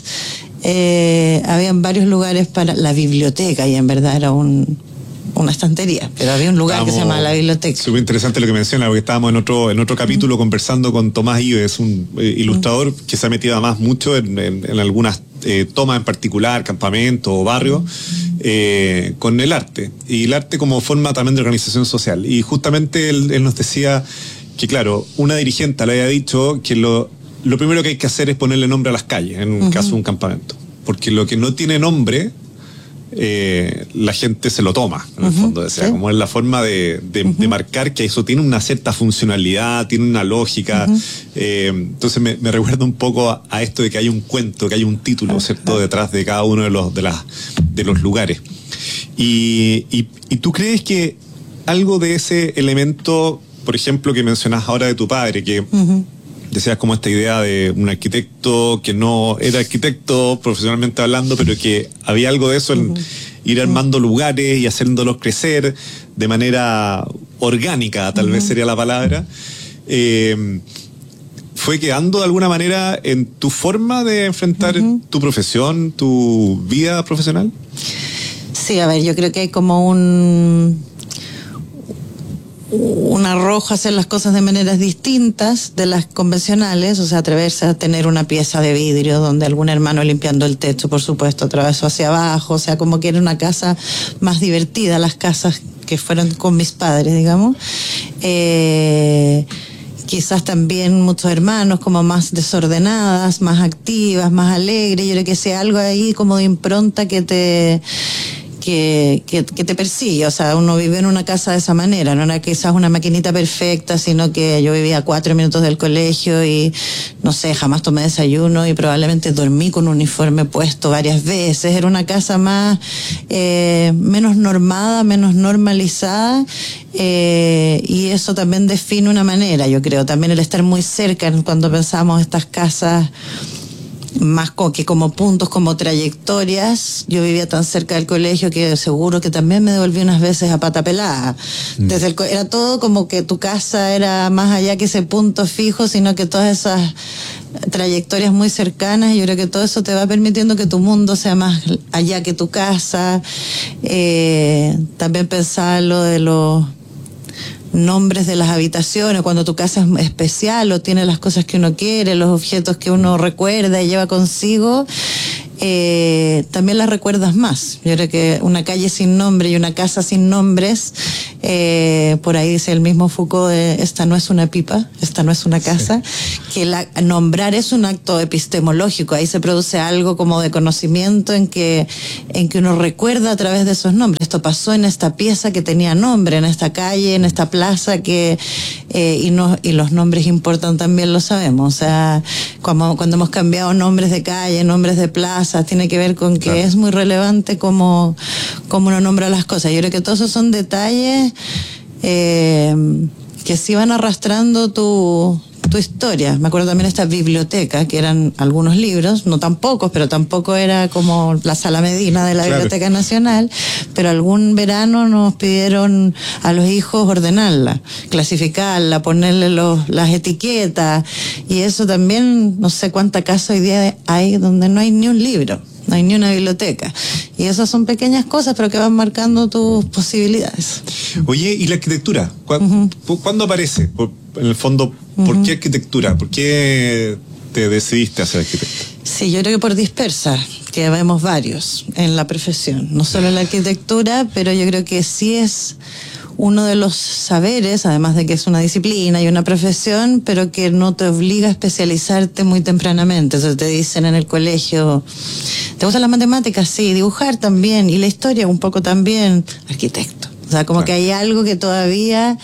Eh, habían varios lugares para la biblioteca, y en verdad era un una estantería, pero había un lugar estábamos, que se llama la biblioteca. Súper interesante lo que menciona, porque estábamos en otro en otro capítulo uh-huh. conversando con Tomás Ives, un eh, ilustrador uh-huh. que se ha metido además mucho en, en, en algunas eh, tomas en particular, campamentos o barrios, uh-huh. eh, con el arte, y el arte como forma también de organización social. Y justamente él, él nos decía que, claro, una dirigente le había dicho que lo, lo primero que hay que hacer es ponerle nombre a las calles, en un uh-huh. caso de un campamento, porque lo que no tiene nombre, Eh, la gente se lo toma, en el uh-huh, fondo, o sea, ¿sí? como es la forma de, de, uh-huh. de marcar que eso tiene una cierta funcionalidad, tiene una lógica. Uh-huh. eh, entonces me, me recuerda un poco a, a esto de que hay un cuento, que hay un título, uh-huh. ¿cierto?, detrás de cada uno de los de, las, de los lugares. Y, y, y tú crees que algo de ese elemento, por ejemplo, que mencionas ahora de tu padre, que uh-huh. decías como esta idea de un arquitecto que no era arquitecto profesionalmente hablando, pero que había algo de eso en uh-huh. ir armando lugares y haciéndolos crecer de manera orgánica, tal uh-huh. vez sería la palabra, eh, ¿fue quedando de alguna manera en tu forma de enfrentar uh-huh. tu profesión, tu vida profesional? Sí, a ver, yo creo que hay como un... un arrojo a hacer las cosas de maneras distintas de las convencionales, o sea, atreverse a tener una pieza de vidrio donde algún hermano limpiando el techo, por supuesto, atravesó hacia abajo, o sea, como que era una casa más divertida, las casas que fueron con mis padres, digamos. Eh, quizás también muchos hermanos como más desordenadas, más activas, más alegres, yo creo que sea algo ahí como de impronta que te... Que, que, que te persigue, o sea, uno vive en una casa de esa manera, no era quizás una maquinita perfecta, sino que yo vivía a cuatro minutos del colegio y, no sé, jamás tomé desayuno y probablemente dormí con un uniforme puesto varias veces. Era una casa más, eh, menos normada, menos normalizada, eh, y eso también define una manera, yo creo, también el estar muy cerca cuando pensamos estas casas más como que como puntos, como trayectorias. Yo vivía tan cerca del colegio que seguro que también me devolví unas veces a pata pelada. Mm. Desde el, era todo como que tu casa era más allá que ese punto fijo, sino que todas esas trayectorias muy cercanas. Yo creo que todo eso te va permitiendo que tu mundo sea más allá que tu casa. Eh, también pensar lo de los nombres de las habitaciones, cuando tu casa es especial o tiene las cosas que uno quiere, los objetos que uno recuerda y lleva consigo, eh, también las recuerdas más. Yo creo que una calle sin nombre y una casa sin nombres, eh, por ahí dice el mismo Foucault, de, esta no es una pipa, esta no es una casa, sí. Que la, nombrar es un acto epistemológico, ahí se produce algo como de conocimiento en que, en que uno recuerda a través de esos nombres. Esto pasó en esta pieza que tenía nombre, en esta calle, en esta plaza, que eh, y, no, y los nombres importan también, lo sabemos. O sea, cuando, cuando hemos cambiado nombres de calle, nombres de plaza, tiene que ver con que claro. Es muy relevante cómo, cómo uno nombra las cosas. Yo creo que todos esos son detalles eh, que sí van arrastrando tu, tu historia. Me acuerdo también de esta biblioteca, que eran algunos libros, no tan pocos, pero tampoco era como la Sala Medina de la claro. Biblioteca Nacional, pero algún verano nos pidieron a los hijos ordenarla, clasificarla, ponerle los, las etiquetas, y eso también, no sé cuánta casa hoy día hay donde no hay ni un libro. No hay ni una biblioteca. Y esas son pequeñas cosas, pero que van marcando tus posibilidades. Oye, ¿y la arquitectura? ¿Cuándo, uh-huh. ¿cuándo aparece? Por, en el fondo, ¿por uh-huh. qué arquitectura? ¿Por qué te decidiste a ser arquitecta? Sí, yo creo que por dispersa, que vemos varios en la profesión. No solo en la arquitectura, pero yo creo que sí es uno de los saberes, además de que es una disciplina y una profesión, pero que no te obliga a especializarte muy tempranamente. Entonces te dicen en el colegio, ¿te gustan las matemáticas? Sí, dibujar también, y la historia un poco también, arquitecto. O sea, como claro. Que hay algo que todavía,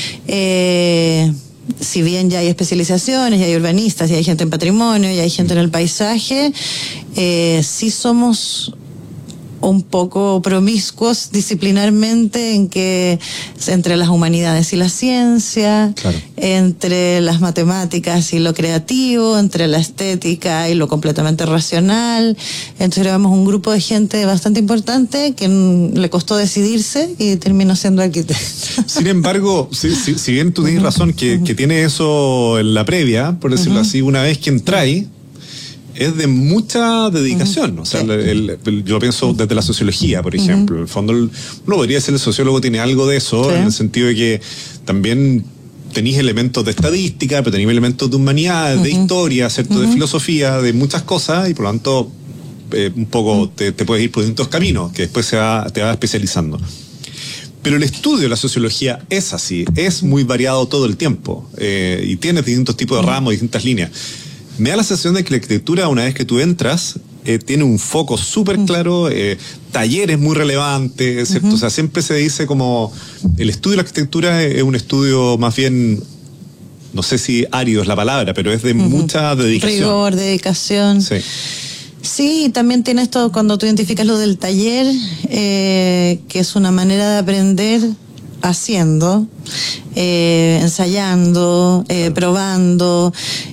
eh, si bien ya hay especializaciones, ya hay urbanistas, ya hay gente en patrimonio, ya hay gente en el paisaje, eh, sí somos un poco promiscuos disciplinarmente en que entre las humanidades y la ciencia, claro. Entre las matemáticas y lo creativo, entre la estética y lo completamente racional. Entonces éramos un grupo de gente bastante importante que le costó decidirse y terminó siendo arquitecto. Sin embargo, si, si, si bien tú tienes uh-huh. razón que, uh-huh. que tiene eso en la previa, por decirlo uh-huh. así, una vez que entráis, es de mucha dedicación. Uh-huh. O sea, sí. el, el, yo lo pienso desde la sociología, por ejemplo. Uh-huh. En el fondo, uno podría decir el sociólogo tiene algo de eso, sí. En el sentido de que también tenéis elementos de estadística, pero tenéis elementos de humanidades, uh-huh. de historia, ¿cierto? Uh-huh. De filosofía, de muchas cosas, y por lo tanto, eh, un poco uh-huh. te, te puedes ir por distintos caminos, que después se va, te va especializando. Pero el estudio de la sociología es así, es muy variado todo el tiempo, eh, y tiene distintos tipos de ramos, distintas líneas. Me da la sensación de que la arquitectura, una vez que tú entras, eh, tiene un foco súper claro, eh, talleres muy relevantes, ¿cierto? Uh-huh. O sea, siempre se dice como el estudio de la arquitectura es un estudio más bien, no sé si árido es la palabra, pero es de uh-huh. mucha dedicación. Rigor, dedicación. Sí. Sí, también tiene esto cuando tú identificas lo del taller, eh, que es una manera de aprender haciendo, eh, ensayando, eh, probando,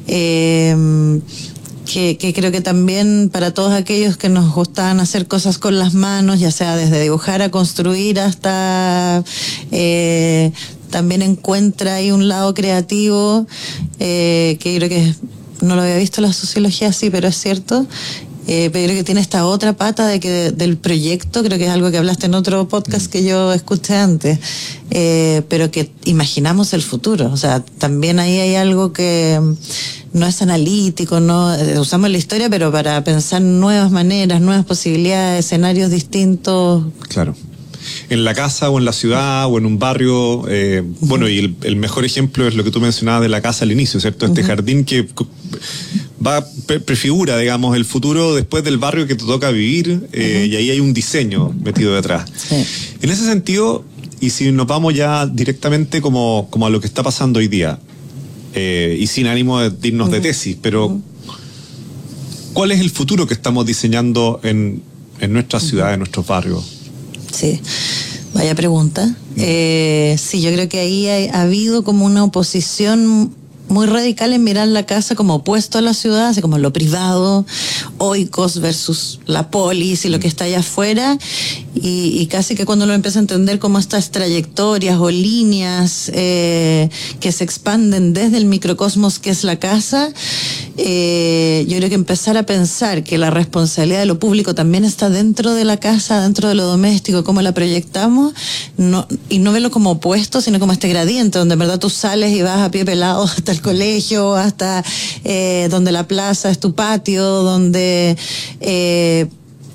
eh, que, que creo que también para todos aquellos que nos gustan hacer cosas con las manos, ya sea desde dibujar a construir hasta eh, también encuentra ahí un lado creativo, eh, que creo que no lo había visto la sociología así, pero es cierto. Eh, pero creo que tiene esta otra pata de que de, del proyecto, creo que es algo que hablaste en otro podcast que yo escuché antes, eh, pero que imaginamos el futuro. O sea, también ahí hay algo que no es analítico, no eh, usamos la historia, pero para pensar nuevas maneras, nuevas posibilidades, escenarios distintos. Claro. En la casa o en la ciudad o en un barrio, eh, uh-huh. bueno, y el, el mejor ejemplo es lo que tú mencionabas de la casa al inicio, ¿cierto? Este uh-huh. jardín que va, prefigura, digamos, el futuro después del barrio que te toca vivir, eh, uh-huh. y ahí hay un diseño metido detrás. Sí. En ese sentido, y si nos vamos ya directamente como, como a lo que está pasando hoy día, eh, y sin ánimo de irnos uh-huh. de tesis, pero uh-huh. ¿cuál es el futuro que estamos diseñando en, en nuestra uh-huh. ciudad, en nuestros barrios? Sí, vaya pregunta. Eh, sí, yo creo que ahí ha, ha habido como una oposición muy radical en mirar la casa como opuesto a la ciudad, así como lo privado, oikos versus la polis y lo que está allá afuera, y, y casi que cuando uno empieza a entender cómo estas trayectorias o líneas eh, que se expanden desde el microcosmos que es la casa, eh, yo creo que empezar a pensar que la responsabilidad de lo público también está dentro de la casa, dentro de lo doméstico, cómo la proyectamos, no, y no verlo como opuesto, sino como este gradiente, donde en verdad tú sales y vas a pie pelado hasta el colegio, hasta eh, donde la plaza es tu patio, donde eh,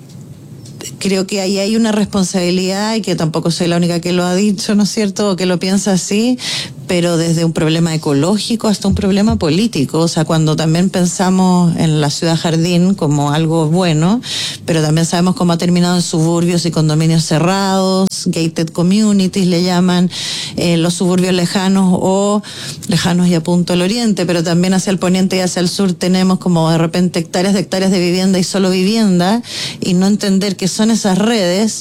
creo que ahí hay una responsabilidad, y que tampoco soy la única que lo ha dicho, ¿no es cierto?, o que lo piensa así, pero desde un problema ecológico hasta un problema político. O sea, cuando también pensamos en la ciudad jardín como algo bueno, pero también sabemos cómo ha terminado en suburbios y condominios cerrados, gated communities le llaman, eh, los suburbios lejanos o lejanos y a punto al oriente, pero también hacia el poniente y hacia el sur tenemos como de repente hectáreas de hectáreas de vivienda y solo vivienda, y no entender qué son esas redes.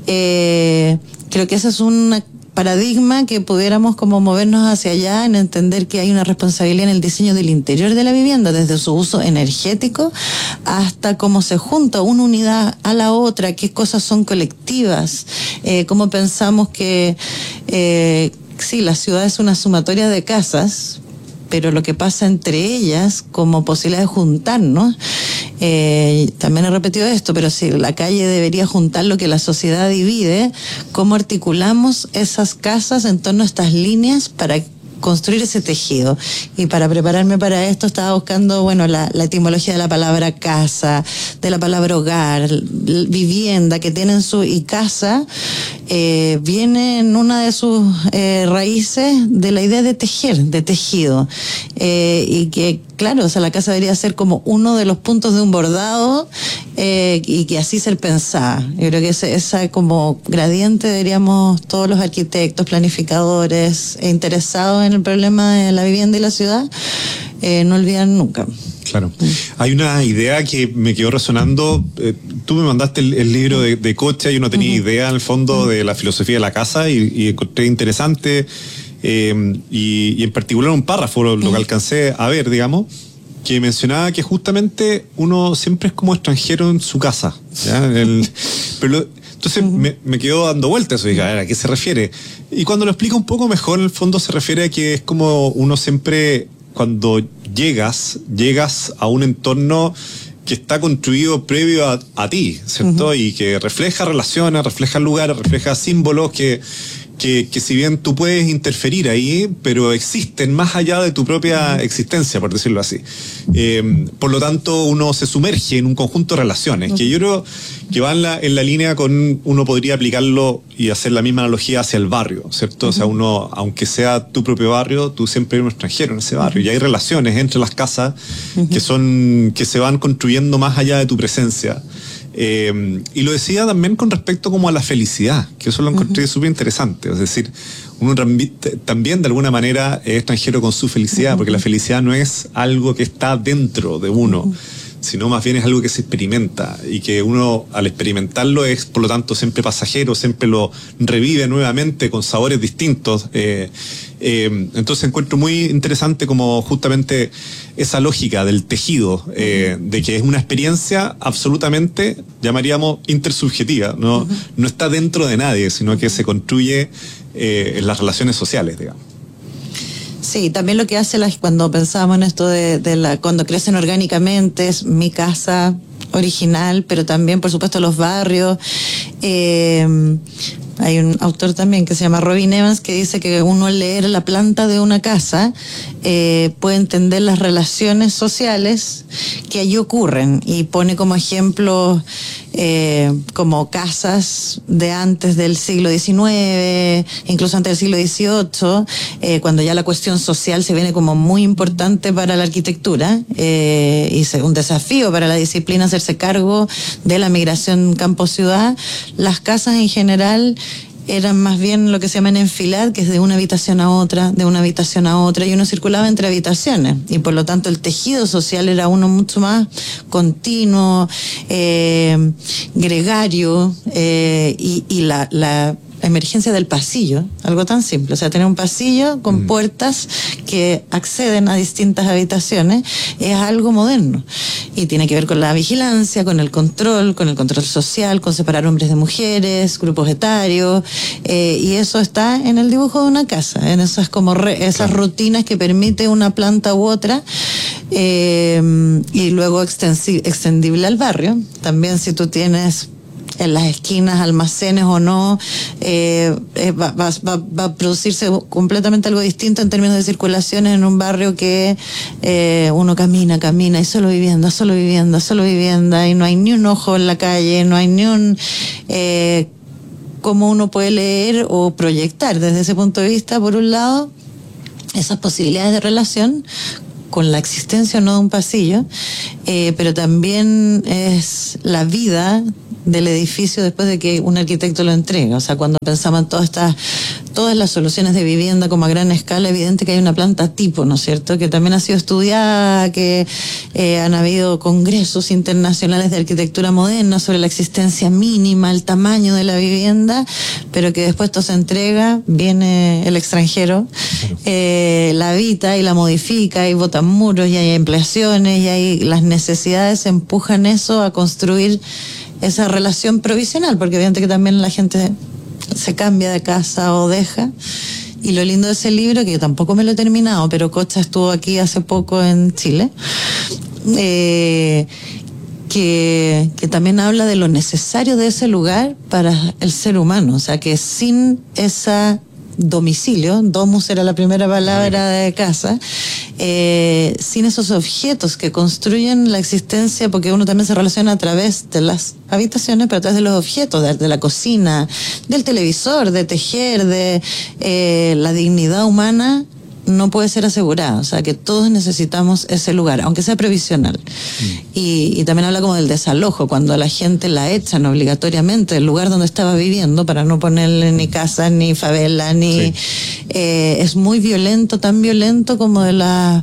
Eh, creo que esa es una paradigma que pudiéramos como movernos hacia allá, en entender que hay una responsabilidad en el diseño del interior de la vivienda, desde su uso energético hasta cómo se junta una unidad a la otra, qué cosas son colectivas, eh, cómo pensamos que eh, sí, la ciudad es una sumatoria de casas, pero lo que pasa entre ellas como posibilidad de juntarnos, eh, también he repetido esto, pero si la calle debería juntar lo que la sociedad divide, ¿cómo articulamos esas casas en torno a estas líneas para construir ese tejido? Y para prepararme para esto estaba buscando, bueno, la, la etimología de la palabra casa, de la palabra hogar, vivienda, que tienen su, y casa eh, viene en una de sus eh, raíces de la idea de tejer, de tejido, eh, y que claro, o sea, la casa debería ser como uno de los puntos de un bordado, eh, y que así ser pensada. Yo creo que ese, esa como gradiente deberíamos todos los arquitectos, planificadores e interesados en el problema de la vivienda y la ciudad, eh, no olvidar nunca. Claro. Hay una idea que me quedó resonando. Eh, tú me mandaste el, el libro de, de Cocha, yo no tenía uh-huh. idea en el fondo uh-huh. de la filosofía de la casa, y, y encontré interesante, eh, y, y en particular un párrafo, lo, uh-huh. lo que alcancé a ver, digamos, que mencionaba que justamente uno siempre es como extranjero en su casa, ¿ya? El, pero lo, entonces uh-huh. me, me quedó dando vueltas eso, y dije, a ver, ¿a qué se refiere? Y cuando lo explica un poco mejor, en el fondo se refiere a que es como uno siempre, cuando llegas, llegas a un entorno que está construido previo a, a ti, ¿cierto? Uh-huh. Y que refleja relaciones, refleja lugares, refleja símbolos que, que, que si bien tú puedes interferir ahí, pero existen más allá de tu propia existencia, por decirlo así. Eh, por lo tanto, uno se sumerge en un conjunto de relaciones, uh-huh. que yo creo que va en la, en la línea con, uno podría aplicarlo y hacer la misma analogía hacia el barrio, ¿cierto? Uh-huh. O sea, uno, aunque sea tu propio barrio, tú siempre eres un extranjero en ese barrio, uh-huh. y hay relaciones entre las casas uh-huh. que son, que se van construyendo más allá de tu presencia. Eh, y lo decía también con respecto como a la felicidad, que eso lo encontré uh-huh. súper interesante. Es decir, uno también de alguna manera es extranjero con su felicidad, uh-huh. porque la felicidad no es algo que está dentro de uno, uh-huh. sino más bien es algo que se experimenta, y que uno al experimentarlo es por lo tanto siempre pasajero, siempre lo revive nuevamente con sabores distintos. Eh, eh, entonces encuentro muy interesante como justamente esa lógica del tejido, eh, de que es una experiencia absolutamente, llamaríamos, intersubjetiva, no, uh-huh. no está dentro de nadie, sino que se construye eh, en las relaciones sociales, digamos. Sí, también lo que hace la, cuando pensábamos en esto de, de la, cuando crecen orgánicamente, es mi casa original, pero también, por supuesto, los barrios. Eh, hay un autor también que se llama Robin Evans, que dice que uno al leer la planta de una casa eh, puede entender las relaciones sociales que allí ocurren, y pone como ejemplo eh, como casas de antes del siglo diecinueve, incluso antes del siglo dieciocho, eh, cuando ya la cuestión social se viene como muy importante para la arquitectura, eh, y es un desafío para la disciplina hacerse cargo de la migración campo-ciudad. Las casas en general eran más bien lo que se llama en enfilad, que es de una habitación a otra, de una habitación a otra, y uno circulaba entre habitaciones, y por lo tanto el tejido social era uno mucho más continuo, eh, gregario, eh, y, y la, la emergencia del pasillo, algo tan simple, o sea, tener un pasillo con mm. puertas que acceden a distintas habitaciones es algo moderno y tiene que ver con la vigilancia, con el control, con el control social, con separar hombres de mujeres, grupos etarios, eh, y eso está en el dibujo de una casa, en esas como re, esas claro. rutinas que permite una planta u otra, eh, y luego extensi, extendible al barrio. También si tú tienes en las esquinas, almacenes o no, eh, va, va, va, va a producirse completamente algo distinto en términos de circulación en un barrio que eh, uno camina, camina y solo vivienda, solo vivienda, solo vivienda y no hay ni un ojo en la calle, no hay ni un... Eh, cómo uno puede leer o proyectar desde ese punto de vista, por un lado, esas posibilidades de relación con la existencia o no de un pasillo, eh, pero también es la vida del edificio después de que un arquitecto lo entrega. O sea, cuando pensamos en todas estas, todas las soluciones de vivienda como a gran escala, evidente que hay una planta tipo, ¿no es cierto?, que también ha sido estudiada, que eh, han habido congresos internacionales de arquitectura moderna sobre la existencia mínima, el tamaño de la vivienda, pero que después esto se entrega, viene el extranjero, eh, la habita y la modifica y botan muros y hay ampliaciones y hay las necesidades empujan eso a construir esa relación provisional, porque evidente que también la gente se cambia de casa o deja. Y lo lindo de ese libro, que yo tampoco me lo he terminado, pero Cocha estuvo aquí hace poco en Chile, eh, que, que también habla de lo necesario de ese lugar para el ser humano. O sea, que sin esa domicilio, domus era la primera palabra de casa, eh, sin esos objetos que construyen la existencia, porque uno también se relaciona a través de las habitaciones, pero a través de los objetos, de, de la cocina, del televisor, de tejer, de eh, la dignidad humana, no puede ser asegurada. O sea, que todos necesitamos ese lugar, aunque sea previsional. Mm. Y, y también habla como del desalojo, cuando a la gente la echan obligatoriamente del lugar donde estaba viviendo para no ponerle ni casa, ni favela, ni... Sí. Eh, es muy violento, tan violento como de la...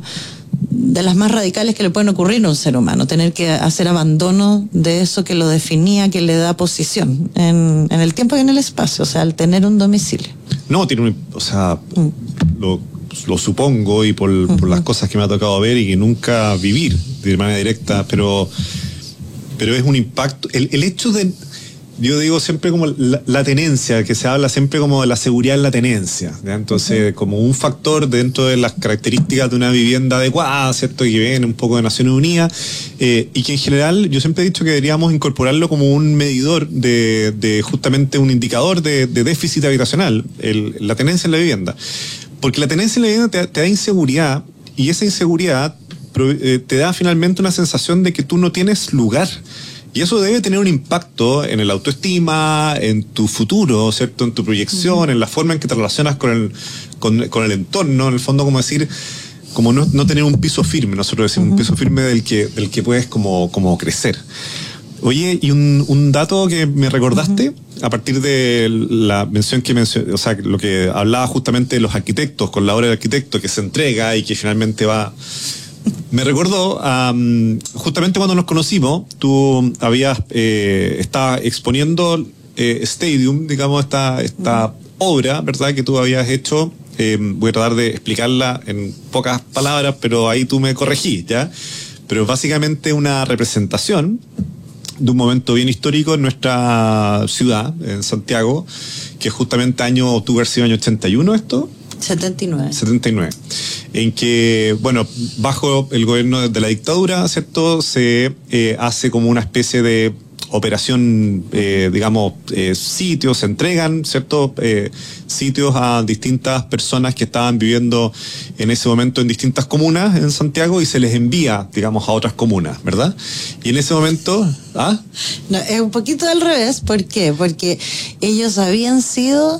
de las más radicales que le pueden ocurrir a un ser humano, tener que hacer abandono de eso que lo definía, que le da posición en, en el tiempo y en el espacio, o sea, al tener un domicilio. No, tiene un... o sea, mm. lo... lo supongo y por, uh-huh. por las cosas que me ha tocado ver y que nunca vivir de manera directa, pero pero es un impacto, el, el hecho de, yo digo siempre como la, la tenencia, que se habla siempre como de la seguridad en la tenencia, ¿ya? Entonces uh-huh. como un factor dentro de las características de una vivienda adecuada, ¿cierto?, que viene un poco de Naciones Unidas, eh, y que en general yo siempre he dicho que deberíamos incorporarlo como un medidor de, de justamente un indicador de, de déficit habitacional, el, la tenencia en la vivienda. Porque la tenencia en la vivienda te, te da inseguridad, y esa inseguridad eh, te da finalmente una sensación de que tú no tienes lugar. Y eso debe tener un impacto en el autoestima, en tu futuro, ¿cierto?, en tu proyección, uh-huh. en la forma en que te relacionas con el, con, con el entorno. En el fondo, como decir, como no, no tener un piso firme. Nosotros decimos uh-huh. un piso firme del que, del que puedes como, como crecer. Oye, y un, un dato que me recordaste, uh-huh. a partir de la mención que mencioné, o sea, lo que hablaba justamente de los arquitectos, con la obra del arquitecto que se entrega y que finalmente va... Me recordó, um, justamente cuando nos conocimos, tú habías, eh, estabas exponiendo eh, Stadium, digamos, esta, esta uh-huh. obra, ¿verdad?, que tú habías hecho. Eh, voy a tratar de explicarla en pocas palabras, pero ahí tú me corregís, ¿ya? Pero básicamente una representación de un momento bien histórico en nuestra ciudad, en Santiago, que es justamente año, tuvo que haber sido año ochenta y uno esto. setenta y nueve. setenta y nueve. En que, bueno, bajo el gobierno de la dictadura, ¿cierto?, se eh, hace como una especie de operación, eh, digamos, eh, sitios, se entregan, ¿cierto?, eh, sitios a distintas personas que estaban viviendo en ese momento en distintas comunas en Santiago y se les envía, digamos, a otras comunas, ¿verdad? Y en ese momento, ¿ah? No, es un poquito al revés. ¿Por qué? Porque ellos habían sido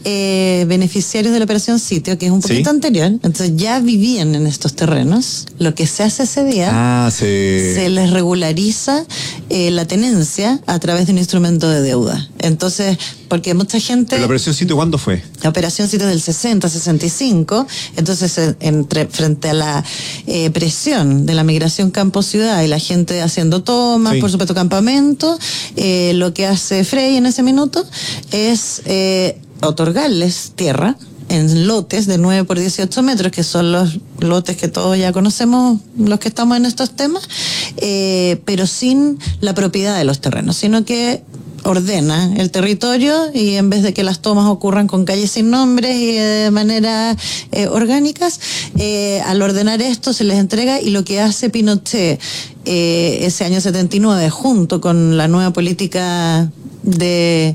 eh, beneficiarios de la operación Sitio, que es un poquito ¿Sí? anterior, entonces ya vivían en estos terrenos. Lo que se hace ese día, ah, se... se les regulariza eh, la tenencia a través de un instrumento de deuda. Entonces, porque mucha gente... ¿Pero la operación Sitio cuándo fue? La operación Sitio es del sesenta, sesenta y cinco, entonces entre, frente a la eh, presión de la migración campo-ciudad y la gente haciendo tomas, sí. por supuesto campamentos, eh, lo que hace Frey en ese minuto es... Eh, otorgarles tierra en lotes de nueve por dieciocho metros, que son los lotes que todos ya conocemos, los que estamos en estos temas, eh, pero sin la propiedad de los terrenos, sino que ordena el territorio y en vez de que las tomas ocurran con calles sin nombres y de manera eh, orgánicas, eh, al ordenar esto se les entrega, y lo que hace Pinochet eh, ese año setenta y nueve, junto con la nueva política de,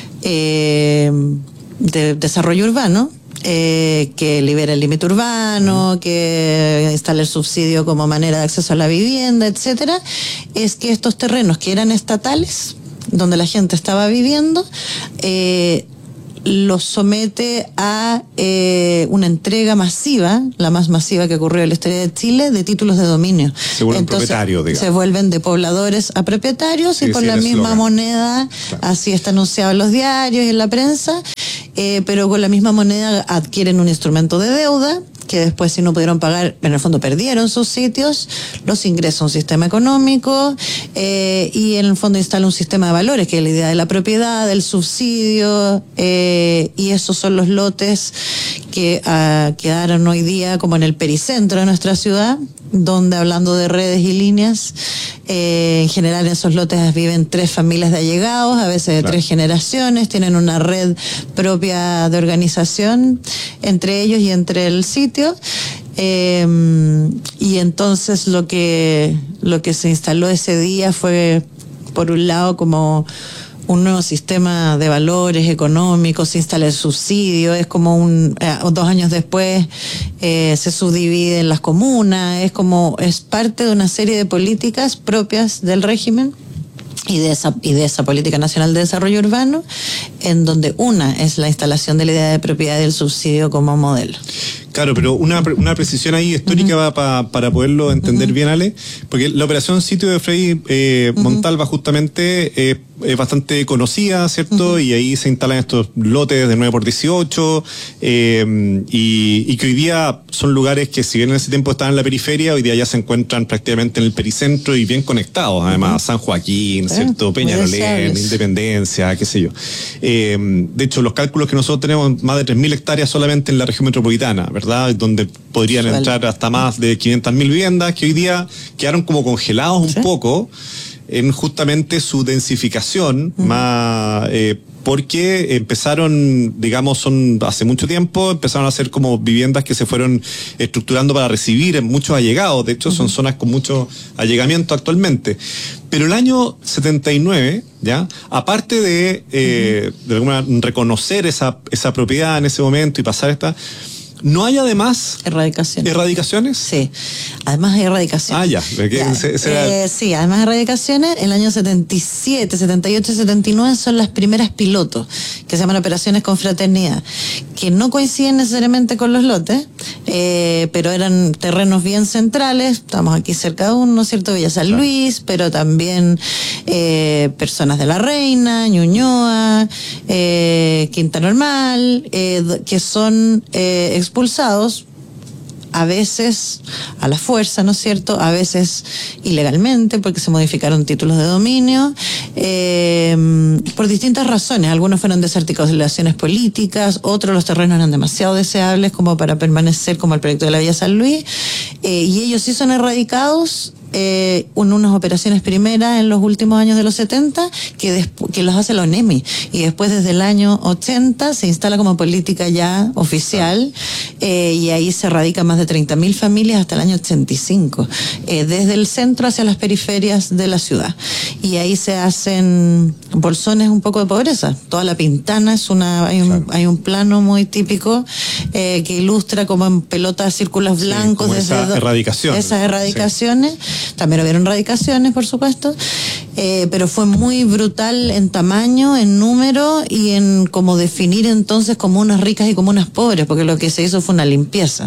eh, de desarrollo urbano, Eh, que libera el límite urbano, que instala el subsidio como manera de acceso a la vivienda, etcétera, es que estos terrenos que eran estatales, donde la gente estaba viviendo, eh, los somete a eh, una entrega masiva, la más masiva que ocurrió en la historia de Chile, de títulos de dominio. Se vuelven Entonces, propietarios, digamos. Se vuelven de pobladores a propietarios, sí, y por sí, la misma eslogan. moneda, claro. Así está anunciado en los diarios y en la prensa, eh, pero con la misma moneda adquieren un instrumento de deuda, que después, si no pudieron pagar, en el fondo perdieron sus sitios, los ingresa a un sistema económico, eh, y en el fondo instala un sistema de valores, que es la idea de la propiedad, del subsidio, eh, y esos son los lotes que uh, quedaron hoy día como en el pericentro de nuestra ciudad, donde, hablando de redes y líneas, eh, en general en esos lotes viven tres familias de allegados, a veces de claro. tres generaciones, tienen una red propia de organización entre ellos y entre el sitio, eh, y entonces lo que, lo que se instaló ese día fue, por un lado, como un nuevo sistema de valores económicos, se instala el subsidio, es como un, eh, dos años después eh, se subdividen las comunas, es como, es parte de una serie de políticas propias del régimen y de esa, y de esa política nacional de desarrollo urbano, en donde una es la instalación de la idea de propiedad del subsidio como modelo. Claro, pero una, una precisión ahí histórica uh-huh. pa, para poderlo entender uh-huh. bien, Ale, porque la operación Sitio de Frei eh, uh-huh. Montalva justamente eh, es bastante conocida, ¿cierto? Uh-huh. Y ahí se instalan estos lotes de nueve por dieciocho, eh, y, y que hoy día son lugares que, si bien en ese tiempo estaban en la periferia, hoy día ya se encuentran prácticamente en el pericentro y bien conectados, además, uh-huh. San Joaquín, ¿cierto? Uh-huh. Peñalolén, Independencia, qué sé yo. Eh, de hecho, los cálculos que nosotros tenemos, más de tres mil hectáreas solamente en la región metropolitana, ¿verdad? ¿verdad? Donde podrían Suel. entrar hasta más de quinientas mil viviendas, que hoy día quedaron como congelados un ¿Sí? poco en justamente su densificación, uh-huh. más eh, porque empezaron, digamos, son hace mucho tiempo, empezaron a ser como viviendas que se fueron estructurando para recibir muchos allegados. De hecho, uh-huh. son zonas con mucho allegamiento actualmente. Pero el año setenta y nueve, ¿ya? Aparte de, eh, uh-huh. de alguna reconocer esa, esa propiedad en ese momento y pasar esta... ¿No hay además erradicaciones? ¿Erradicaciones? Sí, además hay erradicaciones. Ah, ya. ya. Se, se eh, sí, además hay erradicaciones. El año setenta y siete, setenta y ocho y setenta y nueve son las primeras pilotos, que se llaman operaciones con fraternidad, que no coinciden necesariamente con los lotes, eh, pero eran terrenos bien centrales. Estamos aquí cerca de uno, ¿no es cierto? Villa San claro. Luis, pero también eh, Personas de la Reina, Ñuñoa, eh, Quinta Normal, eh, que son eh, expulsados, a veces a la fuerza, ¿no es cierto? A veces ilegalmente, porque se modificaron títulos de dominio, eh, por distintas razones. Algunos fueron desarticulaciones políticas, otros los terrenos eran demasiado deseables como para permanecer, como el proyecto de la Villa San Luis, eh, y ellos sí son erradicados Eh, en unas operaciones primeras en los últimos años de los setenta, que, despu- que los hace la ONEMI, y después desde el año ochenta se instala como política ya oficial, eh, y ahí se radican más de treinta mil familias hasta el año ochenta y cinco, eh, desde el centro hacia las periferias de la ciudad, y ahí se hacen bolsones un poco de pobreza. Toda la Pintana es una, hay un, claro. hay un plano muy típico eh, que ilustra como en pelotas círculos blancos, sí, desde esa do- erradicación, esas ¿no? erradicaciones. Sí. También hubieron radicaciones, por supuesto, eh, pero fue muy brutal en tamaño, en número y en cómo definir entonces comunas ricas y comunas pobres, porque lo que se hizo fue una limpieza.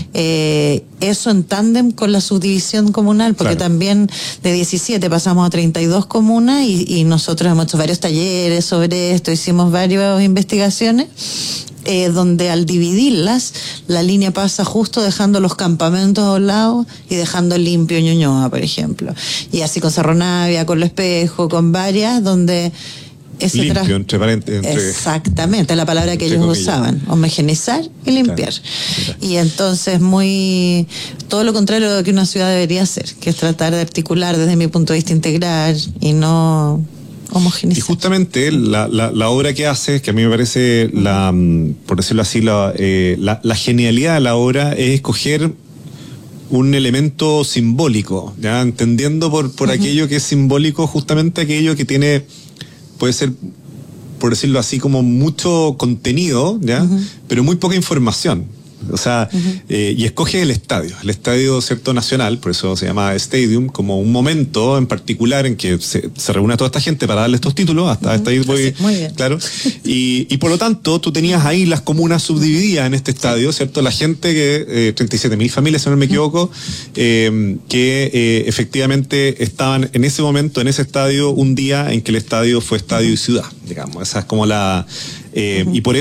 Eh, eso en tándem con la subdivisión comunal, porque claro. también de diecisiete pasamos a treinta y dos comunas, y, y nosotros hemos hecho varios talleres sobre esto, hicimos varias investigaciones. Eh, donde al dividirlas, la línea pasa justo dejando los campamentos a un lado y dejando limpio Ñuñoa, por ejemplo. Y así con Cerro Navia, con Lo Espejo, con varias, donde ese limpio, tras- entre paréntesis. Entre... Exactamente, la palabra que entre ellos comillas. usaban, homogeneizar y limpiar. Claro. Y entonces muy todo lo contrario de lo que una ciudad debería hacer, que es tratar de articular desde mi punto de vista integrar y no homogeneizar. Y justamente la, la, la obra que hace, que a mí me parece, la, por decirlo así, la, eh, la, la genialidad de la obra es escoger un elemento simbólico, ya entendiendo por, por uh-huh. aquello que es simbólico, justamente aquello que tiene, puede ser, por decirlo así, como mucho contenido, ya, uh-huh. pero muy poca información. O sea, uh-huh. eh, y escoge el estadio, el estadio cierto nacional, por eso se llama Stadium, como un momento en particular en que se, se reúne a toda esta gente para darle estos títulos, hasta, uh-huh. hasta ahí voy, muy bien. Claro, y, y por lo tanto tú tenías ahí las comunas subdivididas en este estadio, ¿cierto? La gente que, eh, treinta y siete mil familias, si no me equivoco, uh-huh. eh, que eh, efectivamente estaban en ese momento, en ese estadio, un día en que el estadio fue estadio uh-huh. y ciudad, digamos, esa es como la... Eh, uh-huh. y por